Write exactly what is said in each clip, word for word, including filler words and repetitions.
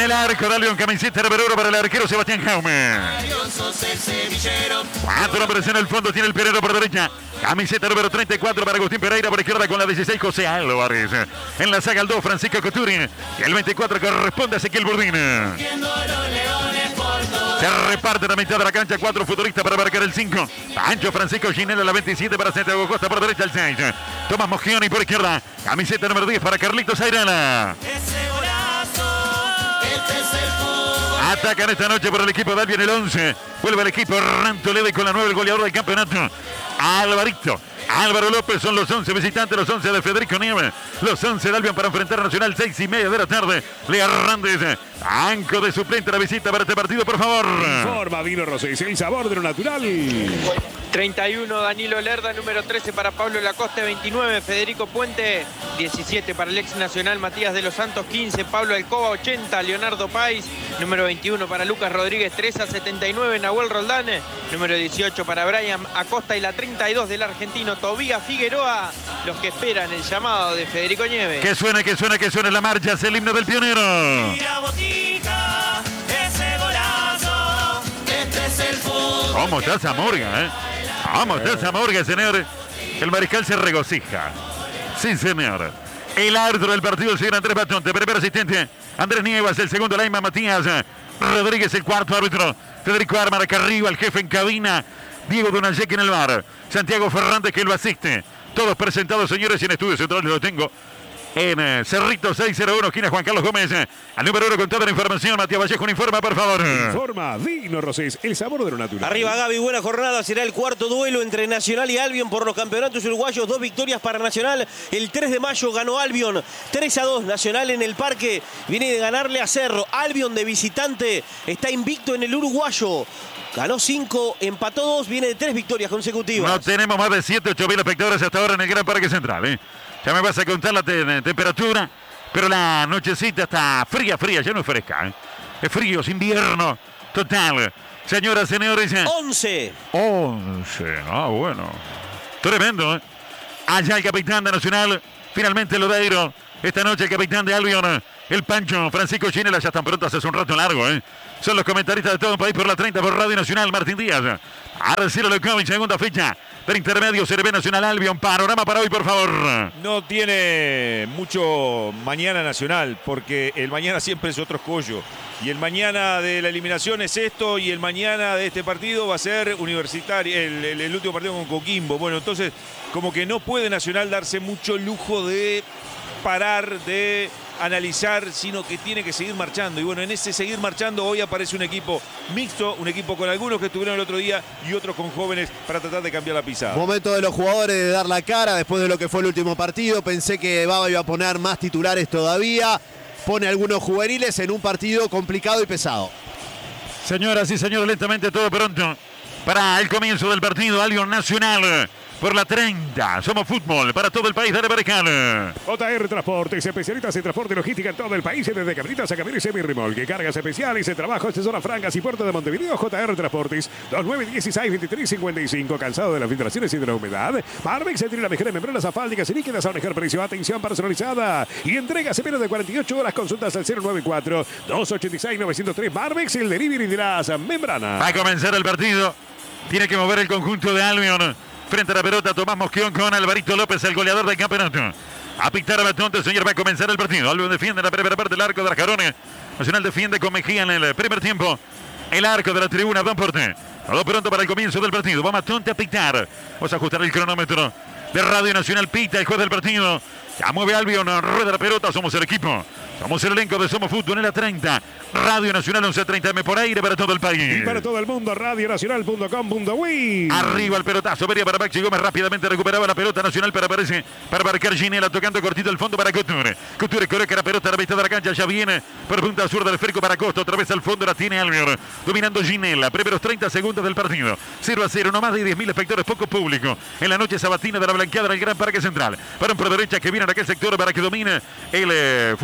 el arco de Albion, camiseta número uno para el arquero Sebastián Jaume. Cuatro hombres en el fondo, tiene el Pereira por derecha. Camiseta número treinta y cuatro para Agustín Pereira, por izquierda con la dieciséis José Álvarez. En la saga el dos Francisco Coturi. Y el veinticuatro corresponde a Ezequiel Burdín. Se reparte la mitad de la cancha, cuatro futuristas para marcar el cinco. Pancho Francisco Ginela, la veintisiete para Santiago Costa, por derecha el seis. Tomás Mogioni por izquierda. Camiseta número diez para Carlitos Airala. Atacan esta noche por el equipo de Albion el once. Vuelve el equipo Ranto Leve con la nueva, el goleador del campeonato. Alvarito. Álvaro López son los once visitantes, los once de Federico Nieves, los once de Albion para enfrentar a Nacional, seis y media de la tarde. Lea Hernández, banco de suplente, la visita para este partido, por favor. Informa Vino Rosés, el sabor de lo natural. treinta y uno Danilo Lerda, número trece para Pablo Lacoste, veintinueve Federico Puente, diecisiete para el ex Nacional Matías de los Santos, quince Pablo Alcoba, ochenta Leonardo Páez, número veintiuno para Lucas Rodríguez, trece a setenta y nueve Nahuel Roldán, número dieciocho para Brian Acosta y la treinta y dos del argentino Tobías Figueroa, los que esperan el llamado de Federico Nieves. Que suene, que suene, que suene la marcha, es el himno del pionero. ¿Cómo está Zamorga, eh? ¿Cómo está Zamorga, señor? El mariscal se regocija. Sí, señor. El árbitro del partido, el señor Andrés Batonte. Primer asistente, Andrés Nievas. El segundo, Laima Matías Rodríguez. El cuarto árbitro, Federico Armar. Acá arriba, el jefe en cabina, Diego Donayek en el bar. Santiago Fernández, que lo asiste. Todos presentados, señores, y en estudio central lo tengo. En eh, Cerrito seis cero uno, esquina Juan Carlos Gómez. Eh, al número uno con toda la información. Matías Vallejo, informa, por favor. Informa Vino Rosés, el sabor de lo natural. Arriba Gaby, buena jornada. Será el cuarto duelo entre Nacional y Albion por los campeonatos uruguayos. Dos victorias para Nacional. El tres de mayo ganó Albion tres a dos. Nacional en el parque viene de ganarle a Cerro. Albion de visitante está invicto en el uruguayo. Ganó cinco, empató dos, viene de tres victorias consecutivas. No tenemos más de siete, ocho mil espectadores hasta ahora en el Gran Parque Central. ¿eh? Ya me vas a contar la te temperatura, pero la nochecita está fría, fría, ya no es fresca. ¿eh? Es frío, es invierno total. Señoras, señores. once. once, ah, bueno. Tremendo, ¿eh? Allá el capitán de Nacional, finalmente Lodeiro. Esta noche el capitán de Albion, el Pancho Francisco Ginela, ya están prontos hace un rato largo, ¿eh? Son los comentaristas de todo el país por la treinta por Radio Nacional, Martín Díaz. Arcelo Lecovic, segunda fecha del intermedio, C R B Nacional Albion. Panorama para hoy, por favor. No tiene mucho mañana Nacional, porque el mañana siempre es otro escollo. Y el mañana de la eliminación es esto, y el mañana de este partido va a ser Universitario, el, el, el último partido con Coquimbo. Bueno, entonces, como que no puede Nacional darse mucho lujo de parar, de analizar, sino que tiene que seguir marchando. Y bueno, en ese seguir marchando hoy aparece un equipo mixto, un equipo con algunos que estuvieron el otro día y otros con jóvenes para tratar de cambiar la pisada. Momento de los jugadores de dar la cara después de lo que fue el último partido. Pensé que Baba iba a poner más titulares todavía. Pone algunos juveniles en un partido complicado y pesado. Señoras y señores, lentamente todo pronto para el comienzo del partido. Albion Nacional por la treinta. Somos fútbol para todo el país. Dale, Barejal. J R Transportes, especialistas en transporte y logística en todo el país, desde camionetas a camiones semi-remolque, cargas especiales, en trabajos en zona francas y puerto de Montevideo. J R Transportes, dos nueve uno seis, veintitrés cincuenta y cinco, calzado de las filtraciones y de la humedad. Marmex se tiene la mejor de membranas asfálticas y líquidas a un mejor precio. Atención personalizada y entregas en menos de cuarenta y ocho horas. Consultas al cero nueve cuatro, dos ochenta y seis, nueve cero tres. Marmex, el delivery de las membranas. Va a comenzar el partido. Tiene que mover el conjunto de Albion. Frente a la pelota, Tomás Mosquión con Alvarito López, el goleador del campeonato. A pitar a Batonte, señor, va a comenzar el partido. Albion defiende en la primera parte del arco de las Carones. Nacional defiende con Mejía en el primer tiempo. El arco de la tribuna, Don Porte. Todo pronto para el comienzo del partido. Va Batonte a pitar. Vamos a ajustar el cronómetro de Radio Nacional. Pita el juez del partido. Ya mueve Albion, rueda la pelota. Somos el equipo. Somos el elenco de Somos Fútbol en la treinta. Radio Nacional once treinta M por aire para todo el país. Y para todo el mundo, radio nacional punto com punto uy. Arriba el pelotazo, venía para Maxi Gómez, rápidamente recuperaba la pelota Nacional, para aparece para marcar Ginela, tocando cortito el fondo para Couture. Couture coloca la pelota a la mitad de la cancha, ya viene por punta sur del esférico para Costa, otra vez al fondo la tiene Albion, dominando Ginela, primeros treinta segundos del partido, cero a cero, no más de diez mil espectadores, poco público, en la noche sabatina de la blanqueada en el Gran Parque Central. Para un por derecha que viene en aquel sector para que domine el eh, futbolista tricampeón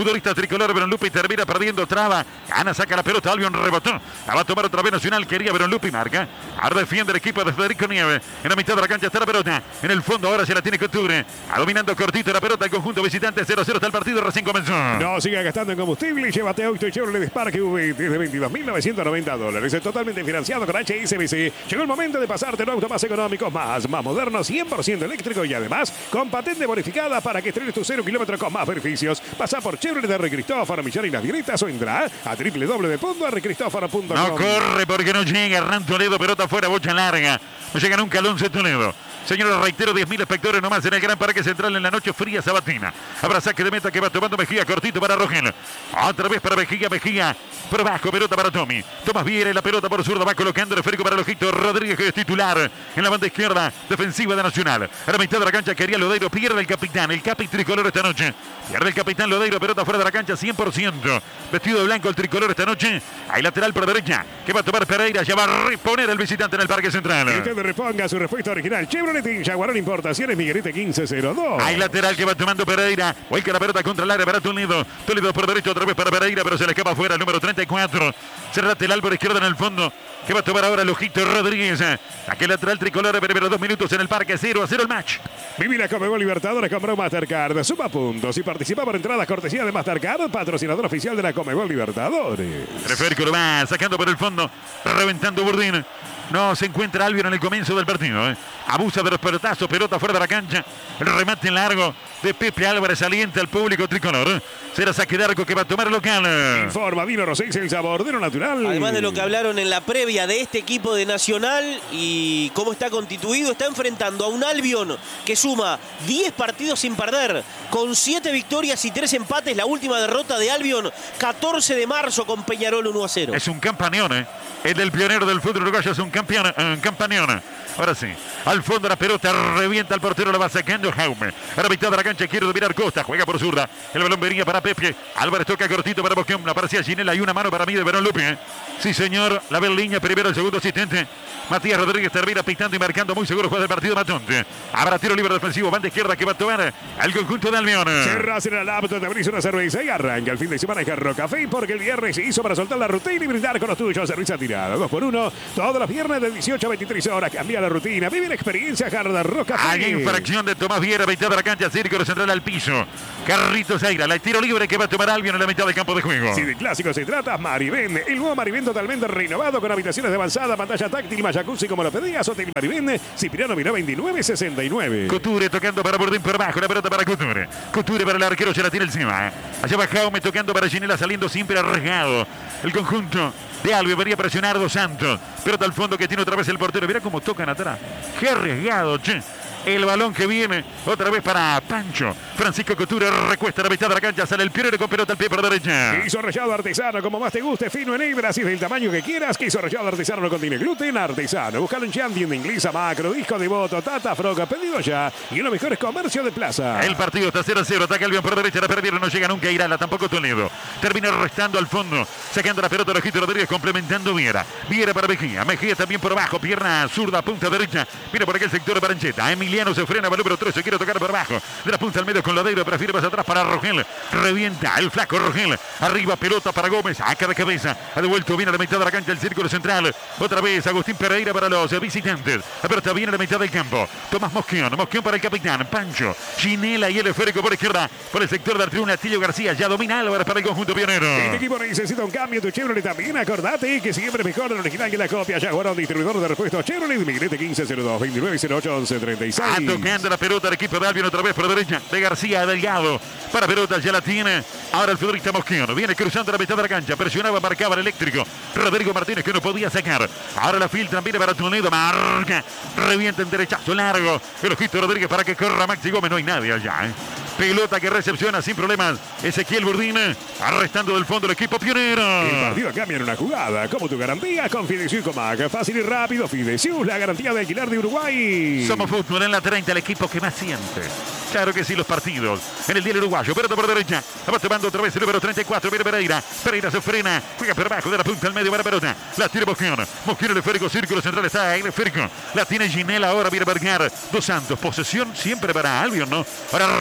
tricolor Beronlupi termina perdiendo, traba. Ana saca la pelota, Albion rebotó. La va a tomar otra vez Nacional, quería Beronlupi, marca. Ahora defiende el equipo de Federico Nieve. En la mitad de la cancha está la pelota. En el fondo ahora se la tiene Couture. Dominando cortito la pelota, el conjunto visitante. cero a cero está el partido, recién comenzó. No siga gastando en combustible y llévate auto y Chevrolet Spark V desde veintidós mil novecientos noventa dólares. Es totalmente financiado con H S B C. Llegó el momento de pasarte un auto más económico, más, más moderno, cien por ciento eléctrico y además con patente bonificada para que estrenes tu cero kilómetros con más beneficios. Pasa por Chevrolet de R. Cristófaro, Millán y Las Violetas o entra a doble u doble u doble u punto r cristófaro punto com. No corre porque no llega. Hernán Toledo, pelota afuera, bocha larga. No llega nunca Alonso Toledo. Señores, reitero, diez mil espectadores nomás en el Gran Parque Central en la noche fría sabatina. Habrá saque de meta que va tomando Mejía, cortito para Rogel. Otra vez para Mejía, Mejía. Por abajo, pelota para Tommy. Tomás Viera, la pelota por zurda, va colocando el esférico para el ojito. Rodríguez, que es titular en la banda izquierda, defensiva de Nacional. A la mitad de la cancha quería Lodeiro, pierde el capitán, el capi tricolor esta noche. Pierde el capitán Lodeiro, pelota fuera de la cancha, cien por ciento. Vestido de blanco el tricolor esta noche. Hay lateral por derecha, que va a tomar Pereira, ya va a reponer el visitante en el Parque Central. Y usted reponga su respuesta original. Chevrolet y Jaguarón Importaciones, Miguelete quince cero dos. Hay lateral que va tomando Pereira. Vuelca la pelota contra el área para Toledo. Toledo por derecho otra vez para Pereira, pero se le escapa afuera el número treinta y cuatro. Será lateral por izquierda en el fondo, que va a tomar ahora el ojito Rodríguez. Aquel lateral tricolor, pero dos minutos en el parque, cero a cero el match. Viví la Conmebol Libertadores, compró Mastercard. Suma puntos y participa por entradas cortesía de Mastercard, patrocinador oficial de la Conmebol Libertadores. Preférico lo va sacando por el fondo, reventando Burdín. No se encuentra Albion en el comienzo del partido. ¿eh? Abusa de los pelotazos, pelota fuera de la cancha. El remate en largo de Pepe Álvarez, alienta al público tricolor. ¿eh? Será saque de arco que va a tomar el local. Informa Vino Rosés, el sabor de lo natural. Además de lo que hablaron en la previa de este equipo de Nacional y cómo está constituido, está enfrentando a un Albion que suma diez partidos sin perder, con siete victorias y tres empates. La última derrota de Albion, catorce de marzo con Peñarol uno a cero. Es un campañón, ¿eh? El del pionero del fútbol uruguayo es un campeón, eh, un campañón. Ahora sí, al fondo la pelota, revienta al portero, lo va sacando Jaume. A la mitad de la cancha quiere dominar Costa, juega por zurda. El balón venía para Pepe. Álvarez toca cortito para Bosquón. Aparecía Ginela y una mano para mí de Beronlupi. ¿eh? Sí, señor, la ve en línea, primero el segundo asistente. Matías Rodríguez termina pitando y marcando muy seguro juega del partido Matonte. Habrá tiro libre defensivo, banda izquierda que va a tomar al conjunto de Albion. Cerras en el laptop, te abrís una cerveza y arranca el fin de semana en Jarro Café porque el viernes se hizo para soltar la rutina y brindar con los tuyos. Cerveza tirada, dos por uno, todos los viernes de dieciocho a veintitrés horas. Cambia la rutina, vive la experiencia Jarro Café. Hay infracción de Tomás Viera, mitad de la cancha, círculo central al piso. Carritos Aira, la tiro libre que va a tomar Albion en la mitad del campo de juego. Si de clásico se trata, Mariven, el nuevo Mariven totalmente renovado con habitaciones de avanzada, pantalla táctil y jacuzzi como lo pedías. Hotel Mariven, Cipriano Miró veintinueve sesenta y nueve. Couture tocando para Burdín por abajo, la pelota para Couture. Couture para el arquero, se la tira encima. Allá va Jaume tocando para Ginela, saliendo siempre arriesgado. El conjunto de Albion venía a presionar Dos Santos. Pelota al fondo que tiene otra vez el portero. Mira cómo tocan atrás. Qué arriesgado, che. El balón que viene otra vez para Pancho. Francisco Couture recuesta la mitad de la cancha. Sale el pionero con pelota al pie por derecha. Queso rallado artesano, como más te guste, fino en hebras y del tamaño que quieras. Queso rallado artesano no contiene gluten, artesano. Búscalo en Chan, tienda inglesa, Macro, Disco de Voto, Tata, Froca, pedido ya. Y uno de los mejores comercios de plaza. El partido está cero a cero. Ataca Albion por derecha. La perdieron, no llega nunca Irala, tampoco Toledo. Termina restando al fondo. Sacando la pelota Rojito Rodríguez, complementando Viera. Viera para Mejía. Mejía también por abajo. Pierna zurda, punta derecha. Mira por aquel sector de Barancheta. Emiliano se frena, va número trece. Quiere tocar por abajo. De la punta al medio con Lodeiro. Prefiere pasar atrás para Rogel. Revienta el flaco Rogel. Arriba pelota para Gómez. Acá de cabeza. Ha devuelto bien a la mitad de la cancha el círculo central. Otra vez Agustín Pereira para los visitantes. La pelota viene a la mitad del campo. Tomás Mosquión. Mosquión para el capitán. Pancho. Ginela y el esférico por izquierda. Por el sector del tribuna. Tillo García. Ya domina Álvarez para el conjunto pionero. Este equipo necesita un cambio. Tu Chevrolet también. Acordate que siempre mejor el original que la copia. Ya jugaron distribuidor de repuestos Chevrolet. Miguelete quince cero dos veintinueve cero ocho once treinta y seis. A tocando la pelota el equipo de Albion otra vez por derecha. De García a Delgado. Para pelota ya la tiene. Ahora el futbolista Mosquión. Viene cruzando la mitad de la cancha. Presionaba, marcaba el eléctrico. Rodrigo Martínez que no podía sacar. Ahora la filtran. Viene para Toledo. Marca. Revienta en derechazo largo. El ojito Rodríguez para que corra Maxi Gómez. No hay nadie allá. ¿eh? Pelota que recepciona sin problemas Ezequiel Burdín, arrestando del fondo el equipo pionero. El partido cambia en una jugada. Como tu garantía con Fidecio y Comac. Fácil y rápido. Fidecio, la garantía de alquiler de Uruguay. Somos Fútbol en la treinta, el equipo que más siente. Claro que sí, los partidos en el día uruguayo. Pelota por derecha. Va tomando otra vez el número treinta y cuatro. Viene Pereira. Pereira se frena. Juega por abajo de la punta al medio para pelota. La tiene Mosquión. Mosquión el esférico. Círculo central está ahí el esférico. La tiene Ginela. Ahora viene Vergar. Dos Santos. Posesión siempre para Albion, ¿no? Para regar a la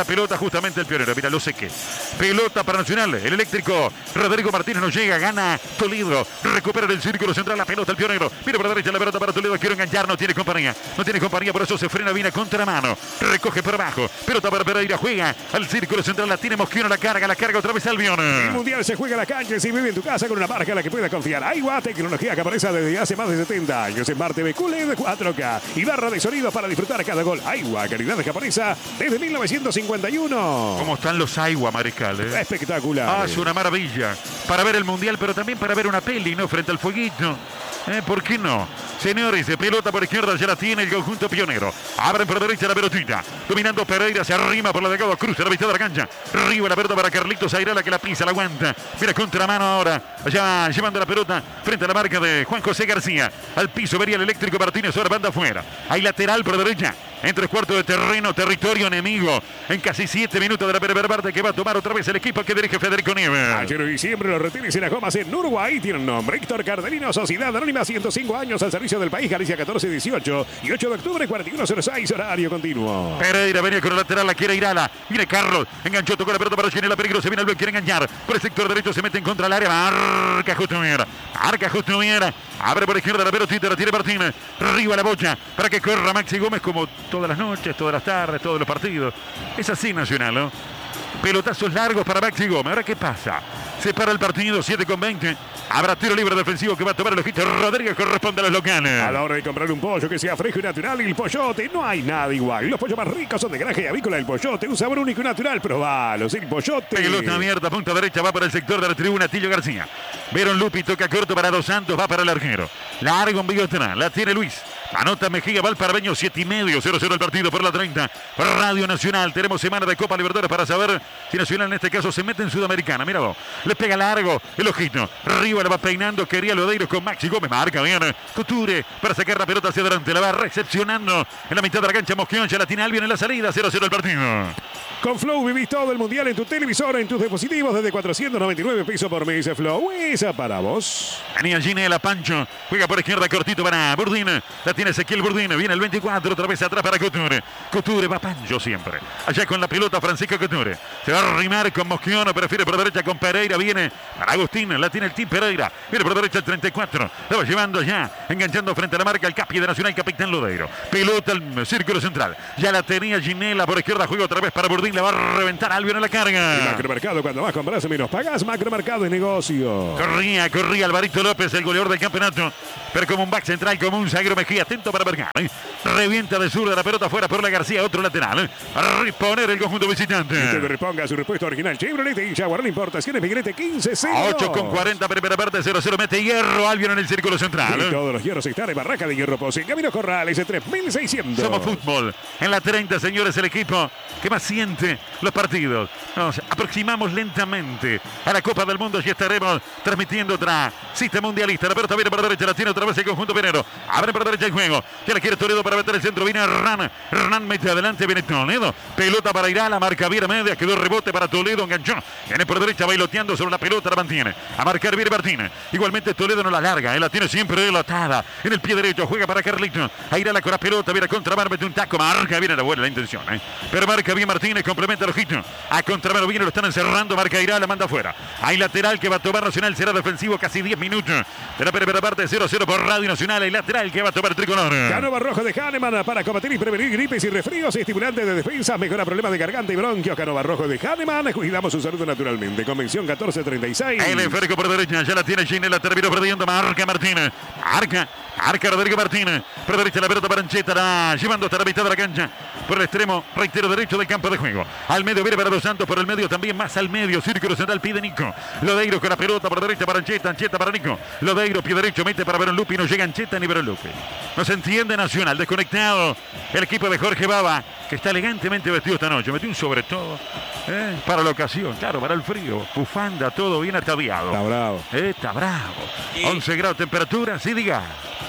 pelota justamente el Pionero. Mira, lo sé que. Pelota para Nacional. El eléctrico Rodrigo Martínez no llega. Gana Toledo. Recupera el círculo central la pelota el Pionero. Mira por la derecha la pelota para Toledo. Quiero enganchar. No tiene compañía. No tiene compañía. Por eso se frena. Viene a contramano. Recoge por abajo. Pelota para Pereira. Juega al círculo central. La tiene Mosquiano. La carga. La carga otra vez Albion. El mundial se juega en la cancha. Si vive en tu casa con una marca en la que puedas confiar. Aigua, tecnología que aparece desde hace más de setenta años. Smart T V Q L E D cuatro K. Y barra de sonido para disfrutar cada gol. Aigua, calidad japonesa desde mil novecientos cincuenta y uno. ¿Cómo están los Aigua, Mariscal? Eh? Espectacular. Ah, es una maravilla. Para ver el mundial, pero también para ver una peli, ¿no? Frente al fueguito. ¿Eh? ¿Por qué no? Señores, de pelota por izquierda ya la tiene el conjunto Pionero. Abren por derecha la pelotita. Dominando Pereira, se arrima por la de Gado, cruza la mitad de la cancha. Arriba la pelota para Carlitos Airala que la pisa, la aguanta. Mira, contramano ahora. Allá llevando la pelota frente a la marca de Juan José García. Al piso vería el eléctrico Martínez, ahora banda afuera. Hay lateral por derecha. En tres cuartos de terreno, territorio enemigo. En casi siete minutos de la primera parte que va a tomar otra vez el equipo que dirige Federico Nieves. Ayer y siempre los retenes y las gomas en Uruguay tienen nombre. Héctor Cardelino, Sociedad Anónima, ciento cinco años al servicio del país. Galicia catorce dieciocho y ocho de octubre, cuarenta y uno cero seis, horario continuo. Pereira venía con el lateral, la quiere Irala. Viene Carlos, enganchó, tocó la pelota para Ginela, peligro, se viene el bloque, quiere enganchar. Por el sector derecho se mete en contra del área. Marca justo Viera. Marca justo Viera. Abre por izquierda la pelotita, la tiene Martínez. Arriba la bocha para que corra Maxi Gómez como todas las noches, todas las tardes, todos los partidos. Es así Nacional, ¿no? Pelotazos largos para Maxi Gómez. Ahora, ¿qué pasa? Se para el partido, siete con veinte. Habrá tiro libre defensivo que va a tomar el ojito Rodríguez, corresponde a los locales. A la hora de comprar un pollo que sea fresco y natural, el Pollote, no hay nada igual. Los pollos más ricos son de granja y avícola del Pollote. Un sabor único y natural, probalos, el Pollote. Pelota abierta, punta derecha, va para el sector de la tribuna, Tillo García. Vieron Lupi, toca corto para Dos Santos, va para el arquero. Largo envío atrás, la tiene Luis. Anota Mejía, Valparabeño, siete y medio, cero cero el partido por la treinta. Radio Nacional, tenemos semana de Copa Libertadores para saber si Nacional en este caso se mete en Sudamericana. Míralo, le pega largo el ojito. Arriba la va peinando, quería Lodeiro con Maxi Gómez. Marca bien, Couture para sacar la pelota hacia adelante. La va recepcionando en la mitad de la cancha. Mosquión ya la tiene Albion en la salida, cero cero el partido. Con Flow vivís todo el mundial en tu televisor, en tus dispositivos desde cuatrocientos noventa y nueve pesos por mes. Flow, esa para vos. Venía Ginela, Pancho, juega por izquierda, cortito para Burdín. La tiene Ezequiel Burdín, viene el veinticuatro, otra vez atrás para Couture. Couture va Pancho siempre. Allá con la pelota Francisco Couture. Se va a arrimar con Mosquión, prefiere por derecha con Pereira, viene para Agustín, la tiene el Team Pereira. Viene por derecha el treinta y cuatro, la va llevando ya, enganchando frente a la marca el capi de Nacional, capitán Lodeiro. Pelota al círculo central. Ya la tenía Ginela por izquierda, juega otra vez para Burdín. La va a reventar Albion en la carga. El Macromercado, cuando más compras menos pagas. Macromercado es negocio. Corría, corría Alvarito López, el goleador del campeonato. Pero como un back central, como un Sagro Mejía, atento para Vergara. ¿eh? Revienta de sur de la pelota fuera por la García, otro lateral. ¿eh? Para reponer el conjunto visitante. Usted reponga su repuesto original Chevrolet y Jaguar Importaciones Migrete quince cero. ocho con cuarenta, primera parte, cero cero. Mete hierro Albion en el círculo central. Y todos los hierros están en Barraca de Hierro Pose, en Camino Corrales, en tres mil seiscientos. Somos fútbol. En la treinta, señores, el equipo que más siente los partidos. Nos aproximamos lentamente a la Copa del Mundo y estaremos transmitiendo otra cita mundialista. La pelota viene para la derecha, la tiene otra vez el conjunto Pinero. Abre para la derecha el juego. Ya la quiere Toledo para meter el centro. Viene Hernán. Hernán mete adelante, viene Toledo. Pelota para Irala, marca Viera media. Quedó rebote para Toledo, enganchó. Viene por derecha, bailoteando sobre la pelota, la mantiene. A marcar Viera Martínez. Igualmente Toledo no la larga, él la tiene siempre relatada. En el pie derecho, juega para Carlito. A Irala con la pelota, viene a contramar, mete un taco. Marca, viene la buena la intención. ¿eh? Pero marca bien Martínez, complementa el ojito. A contramano viene, lo están encerrando. Marca Irala, manda afuera. Hay lateral que va a tomar Nacional, será defensivo casi diez minutos. De la primera parte, cero cero por Radio Nacional. El lateral que va a tomar Tricolor. Canova Rojo de Hahnemann para combatir y prevenir gripes y resfríos, estimulantes de defensa, mejora problemas de garganta y bronquios. Canova Rojo de Hahnemann, cuidamos su salud naturalmente. Convención catorce treinta y seis. El esférico por derecha, ya la tiene Ginela, terminó perdiendo. Marca Martínez. Marca. Marca Rodrigo Martínez. Por derecha la pelota para Ancheta, la llevando hasta la mitad de la cancha. Por el extremo, reitero, derecho del campo de juego. Al medio viene para Dos Santos, por el medio también más al medio. Círculo central pide Nico. Lodeiro con la pelota por derecha para Ancheta, Ancheta para Nico. Lodeiro, pie derecho, mete para Verón Lupi. No llega Ancheta ni Verón Lupi. No se entiende Nacional, desconectado. El equipo de Jorge Baba, que está elegantemente vestido esta noche. Metió un sobre todo eh, para la ocasión, claro, para el frío. Bufanda, todo bien ataviado. Está bravo. Eh, está bravo. Sí. once grados de temperatura, sí, diga.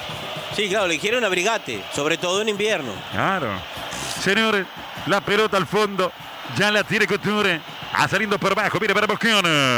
Sí, claro, le dijeron abrigate, sobre todo en invierno. Claro. Señores, la pelota al fondo. Ya la tiene Couture. A saliendo por abajo. Mire para Mosquión.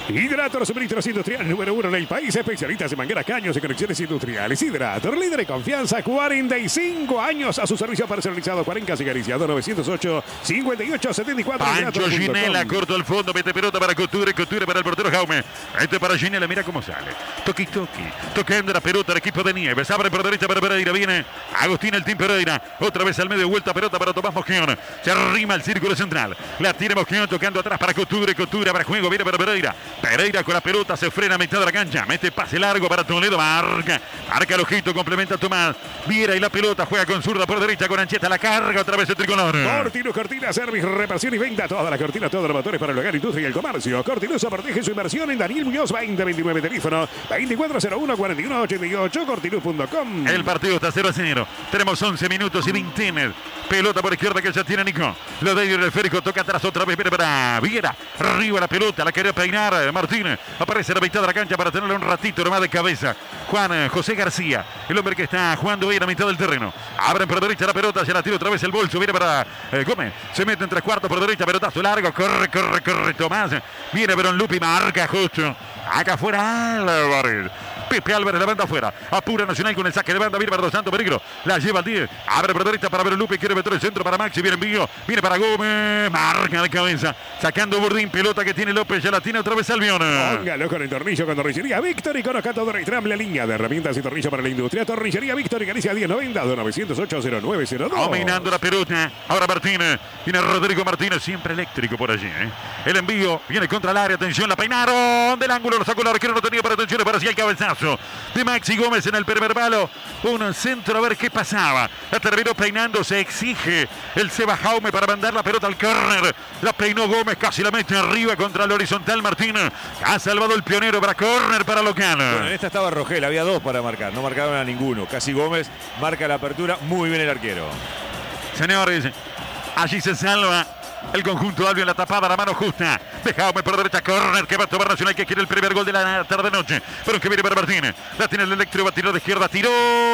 Hidrator, suministros industriales número uno en el país. Especialistas en mangueras, caños y conexiones industriales. Hidrator, líder de confianza. cuarenta y cinco años a su servicio personalizado. Cuarencas y Cariciado. novecientos ocho, cincuenta y ocho, setenta y cuatro. Pancho Ginela, corto al fondo. Mete pelota para Couture. Couture para el portero Jaume. Este para Ginela. Mira cómo sale. Toqui, toqui. Tocando la pelota al equipo de Nieves. Abre por derecha para Pereira. Viene Agustín el Team Pereira. Otra vez al medio. Vuelta pelota para Tomás Mosquión. Se arrima al círculo central. La tiene Mosquión tocando atrás para Couture. Couture para juego. Viene para Pereira. Pereira con la pelota, se frena a mitad de la cancha, mete pase largo para Toledo, marca, marca el ojito, complementa a Tomás, Viera y la pelota, juega con zurda por derecha, con Ancheta, la carga otra vez el tricolor. Cortinus Cortina, service, reparación y venta, todas las cortinas, todos los motores para el hogar, industria y el comercio. Cortinus protege su inversión en Daniel Muñoz veinte veintinueve, teléfono veinticuatro cero uno, cuarenta y uno ochenta y ocho, cortinus punto com. El partido está cero a cero, tenemos once minutos y veinte. Pelota por izquierda que ya tiene Nico, lo de el esférico, toca atrás otra vez, viene para Viera, arriba la pelota, la quería peinar Martínez. Aparece a la mitad de la cancha para tenerle un ratito nomás de cabeza. Juan José García, el hombre que está jugando ahí a la mitad del terreno. Abren por derecha la pelota, se la tira otra vez el bolso. Viene para eh, Gómez. Se mete en tres cuartos por derecha, pelotazo largo. Corre, corre, corre Tomás. Viene Verón Lupi, marca justo. Acá afuera Álvarez. Pepe Álvarez la banda afuera. Apura Nacional con el saque de banda. Viene para Dos Santos, peligro. La lleva al diez. Abre por derecha para Verón Lupi. Quiere meter el centro para Maxi. Viene envío. Viene para Gómez. Marca de cabeza. Sacando Burdín. Pelota que tiene López. Ya la tiene otra vez Albión. Póngalo con el tornillo con Tornillería Víctor y conozca todo la línea de herramientas y tornillo para la industria. Tornillería Víctor y Galicia diez noventa, novecientos ocho, cero nueve cero dos. Dominando la pelota. Ahora Martínez. Viene Rodrigo Martínez. Siempre eléctrico por allí. ¿eh? El envío. Viene contra el área. Atención. La peinaron. Del ángulo. Lo sacó el arquero. No tenía para atención. Para sí el cabezazo de Maxi Gómez en el primer palo. Un centro a ver qué pasaba. La terminó peinando. Se exige el Seba Jaume para mandar la pelota al córner. La peinó Gómez. Casi la mete arriba contra el horizontal Martínez. Ha salvado el pionero para córner para local. Bueno, en esta estaba Rogel. Había dos para marcar. No marcaron a ninguno. Casi Gómez marca la apertura. Muy bien el arquero. Señores, allí se salva el conjunto de Albion, la tapada, la mano justa. De Jaume por derecha, córner que va a tomar Nacional, que quiere el primer gol de la tarde-noche. Pero que viene para Martínez. La tiene el eléctrico, va a tirar de izquierda, tiró.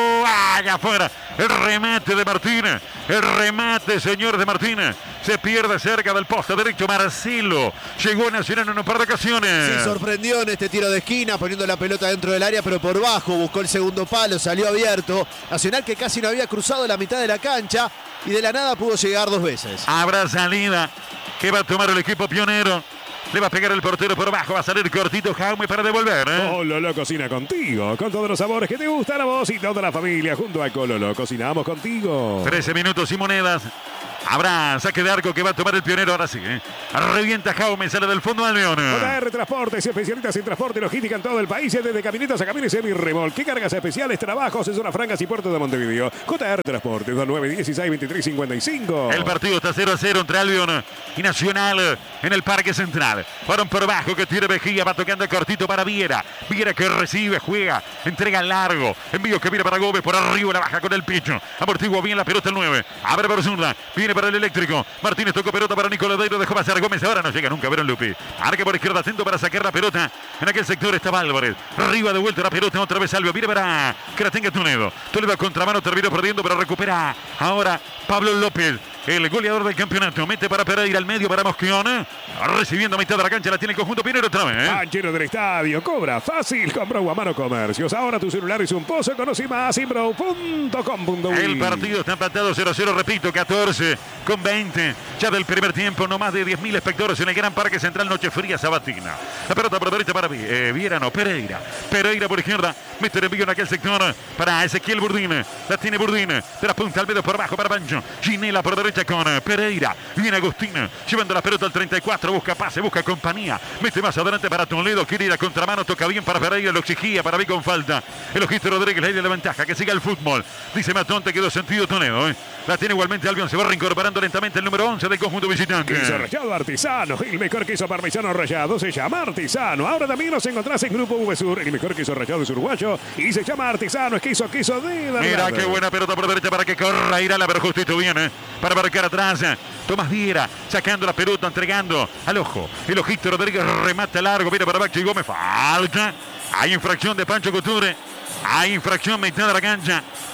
Allá afuera. El remate de Martínez. El remate, señores, de Martínez. Se pierde cerca del poste derecho Marcelo. Llegó a Nacional en un par de ocasiones. Sí, sorprendió en este tiro de esquina, poniendo la pelota dentro del área, pero por bajo. Buscó el segundo palo, salió abierto. Nacional que casi no había cruzado la mitad de la cancha y de la nada pudo llegar dos veces. Habrá salida que va a tomar el equipo pionero. Le va a pegar el portero por abajo. Va a salir cortito Jaume para devolver. ¿eh? Cololo cocina contigo. Con todos los sabores que te gustan a vos y toda la familia. Junto a Cololo cocinamos contigo. trece minutos y monedas. Habrá saque de arco que va a tomar el pionero. Ahora sí. ¿eh? Revienta Jaume. Sale del fondo del León. J R Transportes, especialistas en transporte y logística en todo el país. Desde camionetas a camiones semi-remolque, cargas especiales, trabajos en zonas francas y puertos de Montevideo. J R Transportes, dos nueve dieciséis veintitrés cincuenta y cinco. El partido está cero a cero entre Albion y Nacional en el Parque Central. Fueron por bajo que tiene Mejía. Va tocando cortito para Viera. Viera que recibe, juega, entrega largo. Envío que viene para Gómez. Por arriba la baja con el pecho. Amortigua bien la pelota el nueve. Abre por zurda. Viene para el eléctrico. Martínez tocó pelota para Nicolás Deiro. Dejó pasar Gómez. Ahora no llega nunca Verón Lupi. Arque por izquierda. Atento para sacar la pelota. En aquel sector estaba Álvarez. Arriba de vuelta la pelota. Otra vez Albion. Viene para que la tenga Toledo. Toledo a contramano. Terminó perdiendo, pero recupera ahora Pablo López. El goleador del campeonato. Mete para Pereira al medio para Mosquión. Recibiendo a mitad de la cancha. La tiene el conjunto Pinero otra vez. ¿eh? Canchero del estadio. Cobra fácil con Bro Mano Comercios. Ahora tu celular es un pozo. Conoce más en bro punto com punto uy. El partido está empatado cero a cero. Repito, catorce con veinte. Ya del primer tiempo. No más de diez mil espectadores en el Gran Parque Central. Noche fría sabatina. La pelota por derecha para eh, Viera, no, Pereira. Pereira por izquierda. Mete el envío en aquel sector para Ezequiel Burdín. La tiene Burdín. De la punta al medio por abajo para Pancho. Ginela por derecha con Pereira. Viene Agustín. Llevando la pelota al treinta y cuatro. Busca pase, busca compañía. Mete más adelante para Toledo. Quiere ir a contramano. Toca bien para Pereira. Lo exigía para mí con falta. El ojito Rodríguez le da la ventaja. Que siga el fútbol. Dice Matón, te quedó sentido Toledo. ¿eh? La tiene igualmente Albion. Se va reincorporando lentamente el número once del conjunto visitante. Queso rallado artesano. El mejor queso parmesano rallado se llama Artesano. Ahora también nos encontrás en Grupo V Sur. El mejor queso rallado es uruguayo. Y se llama Artesano. Es queso, queso de verdad. Mira qué buena pelota por derecha para que corra Irala. Pero justito viene para marcar atrás. Tomás Viera sacando la pelota, entregando al ojo. El ojito Rodríguez remata largo. Viene para Maxi Gómez. Falta. Hay infracción de Pancho Couture. Hay infracción mitad de la cancha.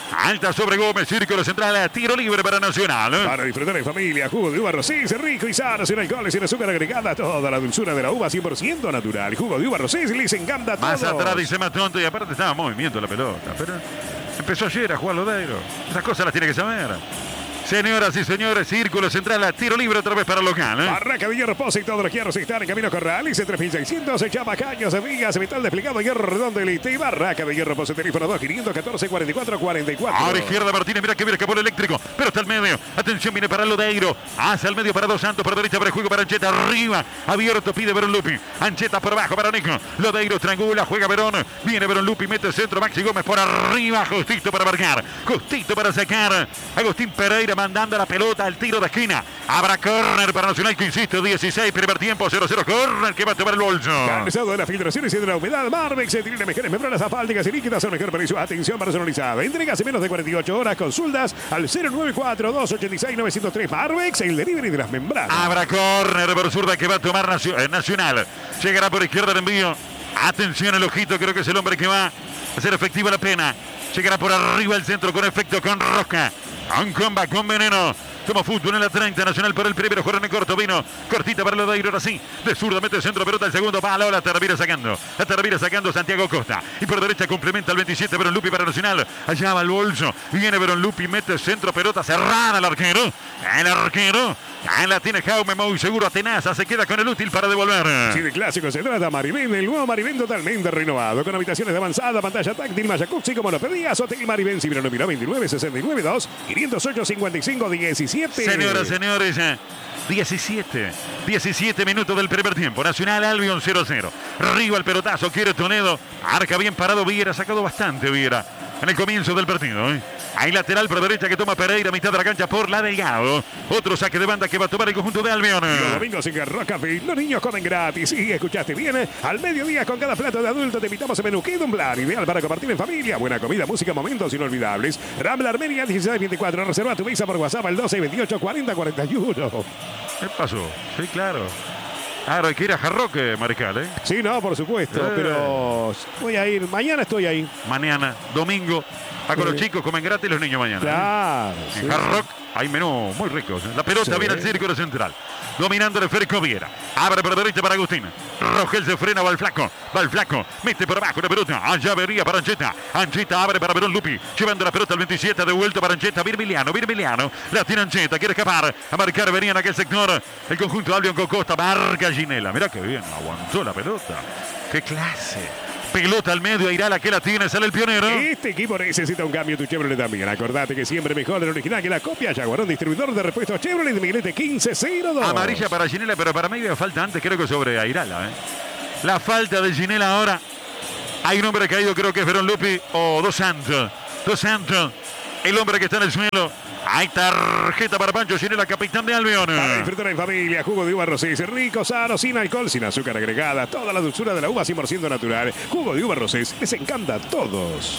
Alta sobre Gómez, círculo central, tiro libre para Nacional. Para disfrutar en familia, jugo de uva Rosés, rico y sano, sin alcohol, sin azúcar agregada, toda la dulzura de la uva cien por ciento natural. Jugo de uva Rosés, les encanta a todos. Más atrás dice más tonto y aparte estaba en movimiento la pelota, pero empezó ayer a jugar Lodeiro. Esas cosas las tiene que saber. Señoras y señores, círculo central, tiro libre otra vez para el local. ¿eh? Barraca de hierro, Pose y todos los hierros están en Camino Corral. Y tres mil seiscientos, Chapa, Caños, Vigas, metal desplegado, hierro redondo, elite y Barraca de hierro, Pose, teléfono dos, quinientos catorce, cuarenta y cuatro, cuarenta y cuatro. Ahora izquierda Martínez, mira que viene escapó el eléctrico, pero está al medio. Atención, viene para Lodeiro. Hacia el medio para Dos Santos, por derecha para el juego para Ancheta, arriba. Abierto, pide Verón Lupi. Ancheta por abajo para Nico. Lodeiro triangula, juega Verón. Viene Verón Lupi, mete el centro, Maxi Gómez por arriba. Justito para marcar, justito para sacar. Agustín Pereira mandando la pelota al tiro de esquina. Habrá córner para Nacional, que insiste, dieciséis, primer tiempo, cero cero, córner que va a tomar el bolso. Cansado de las filtraciones y de la humedad, Marvex tiene mejores membranas asfálticas y líquidas al mejor precio. Atención personalizada. Entregas en menos de cuarenta y ocho horas. Consultas al cero nueve cuatro, dos ocho seis, nueve cero tres. Marvex, el delivery de las membranas. Habrá córner por zurda que va a tomar Nacional. Llegará por izquierda el envío. Atención el ojito, creo que es el hombre que va a hacer efectiva la pena. Llegará por arriba el centro con efecto, con rosca. Con comba, con veneno. Como fútbol en la treinta, Nacional por el primero, juega en corto, vino, cortita para Lodeiro, ahora sí, de zurda, mete el centro, pelota el segundo, palo, la termina sacando, la termina sacando Santiago Costa, y por derecha complementa el veintisiete, Verón Lupi para Nacional, allá va el bolso, viene Verón Lupi, mete el centro, pelota cerrada al arquero, el arquero, ahí la tiene Jaume, muy seguro, Tenaza, se queda con el útil para devolver. Si de clásico se trata, Maribén, el nuevo Maribén totalmente renovado, con habitaciones de avanzada, pantalla táctil, Mayacuxi, como lo pedías, Hotel Maribén, si no miró veintinueve, sesenta y nueve, dos, quinientos ocho, cincuenta y cinco, diecisiete. Señoras, señores, diecisiete, diecisiete minutos del primer tiempo. Nacional Albion cero cero. Arriba el pelotazo, quiere Toledo. Arca bien parado, Viera, sacado bastante Viera en el comienzo del partido. ¿eh? Hay lateral por derecha que toma Pereira, mitad de la cancha por la Delgado. Otro saque de banda que va a tomar el conjunto de Albion. Los domingos en Rock Café, los niños comen gratis. Y escuchaste bien, al mediodía con cada plato de adulto te invitamos a menú Kidum Plan, ideal para compartir en familia. Buena comida, música, momentos inolvidables. Rambla Armenia dieciséis veinticuatro. Reserva tu visa por WhatsApp al doce veintiocho cuarenta cuarenta y uno. ¿Qué pasó? Sí, claro. Ahora hay que ir a Jarroque, Mariscal, ¿eh? Sí, no, por supuesto, eh. pero voy a ir. Mañana estoy ahí. Mañana, domingo. Va con los chicos, comen gratis los niños mañana. Claro. En Sí. Hard Rock hay menú muy ricos. La pelota Sí. viene al círculo central. Dominando el Federico Viera. Abre por derecha para Agustín. Rogel se frena, va el flaco. Va el flaco. Mete por abajo la pelota. Allá vería para Ancheta. Ancheta abre para Verón Lupi. Llevando la pelota al veintisiete. Devuelto para Ancheta. Virmiliano. Virmiliano. La tiene Ancheta. Quiere escapar. A marcar. Venía en aquel sector. El conjunto de Albion con Costa. Marca Ginela. Mirá que bien. Aguantó la pelota. Qué clase. Pelota al medio, Irala que la tiene, sale el pionero. Este equipo necesita un cambio, tu Chevrolet también. Acordate que siempre mejor el original que la copia. Jaguarón, distribuidor de repuestos Chevrolet de Miguelete quince cero dos. Amarilla para Ginela, pero para mí me falta antes, creo que sobre Airala. ¿eh? La falta de Ginela ahora. Hay un hombre caído, creo que es Verón Lupi o Dos Santos. Dos Santos, el hombre que está en el suelo. Hay tarjeta para Pancho Ginela, capitán de Albion. Para disfrutar en familia, jugo de uva Rosés, rico, sano, sin alcohol, sin azúcar agregada, toda la dulzura de la uva cien por ciento natural. Jugo de uva Rosés, les encanta a todos.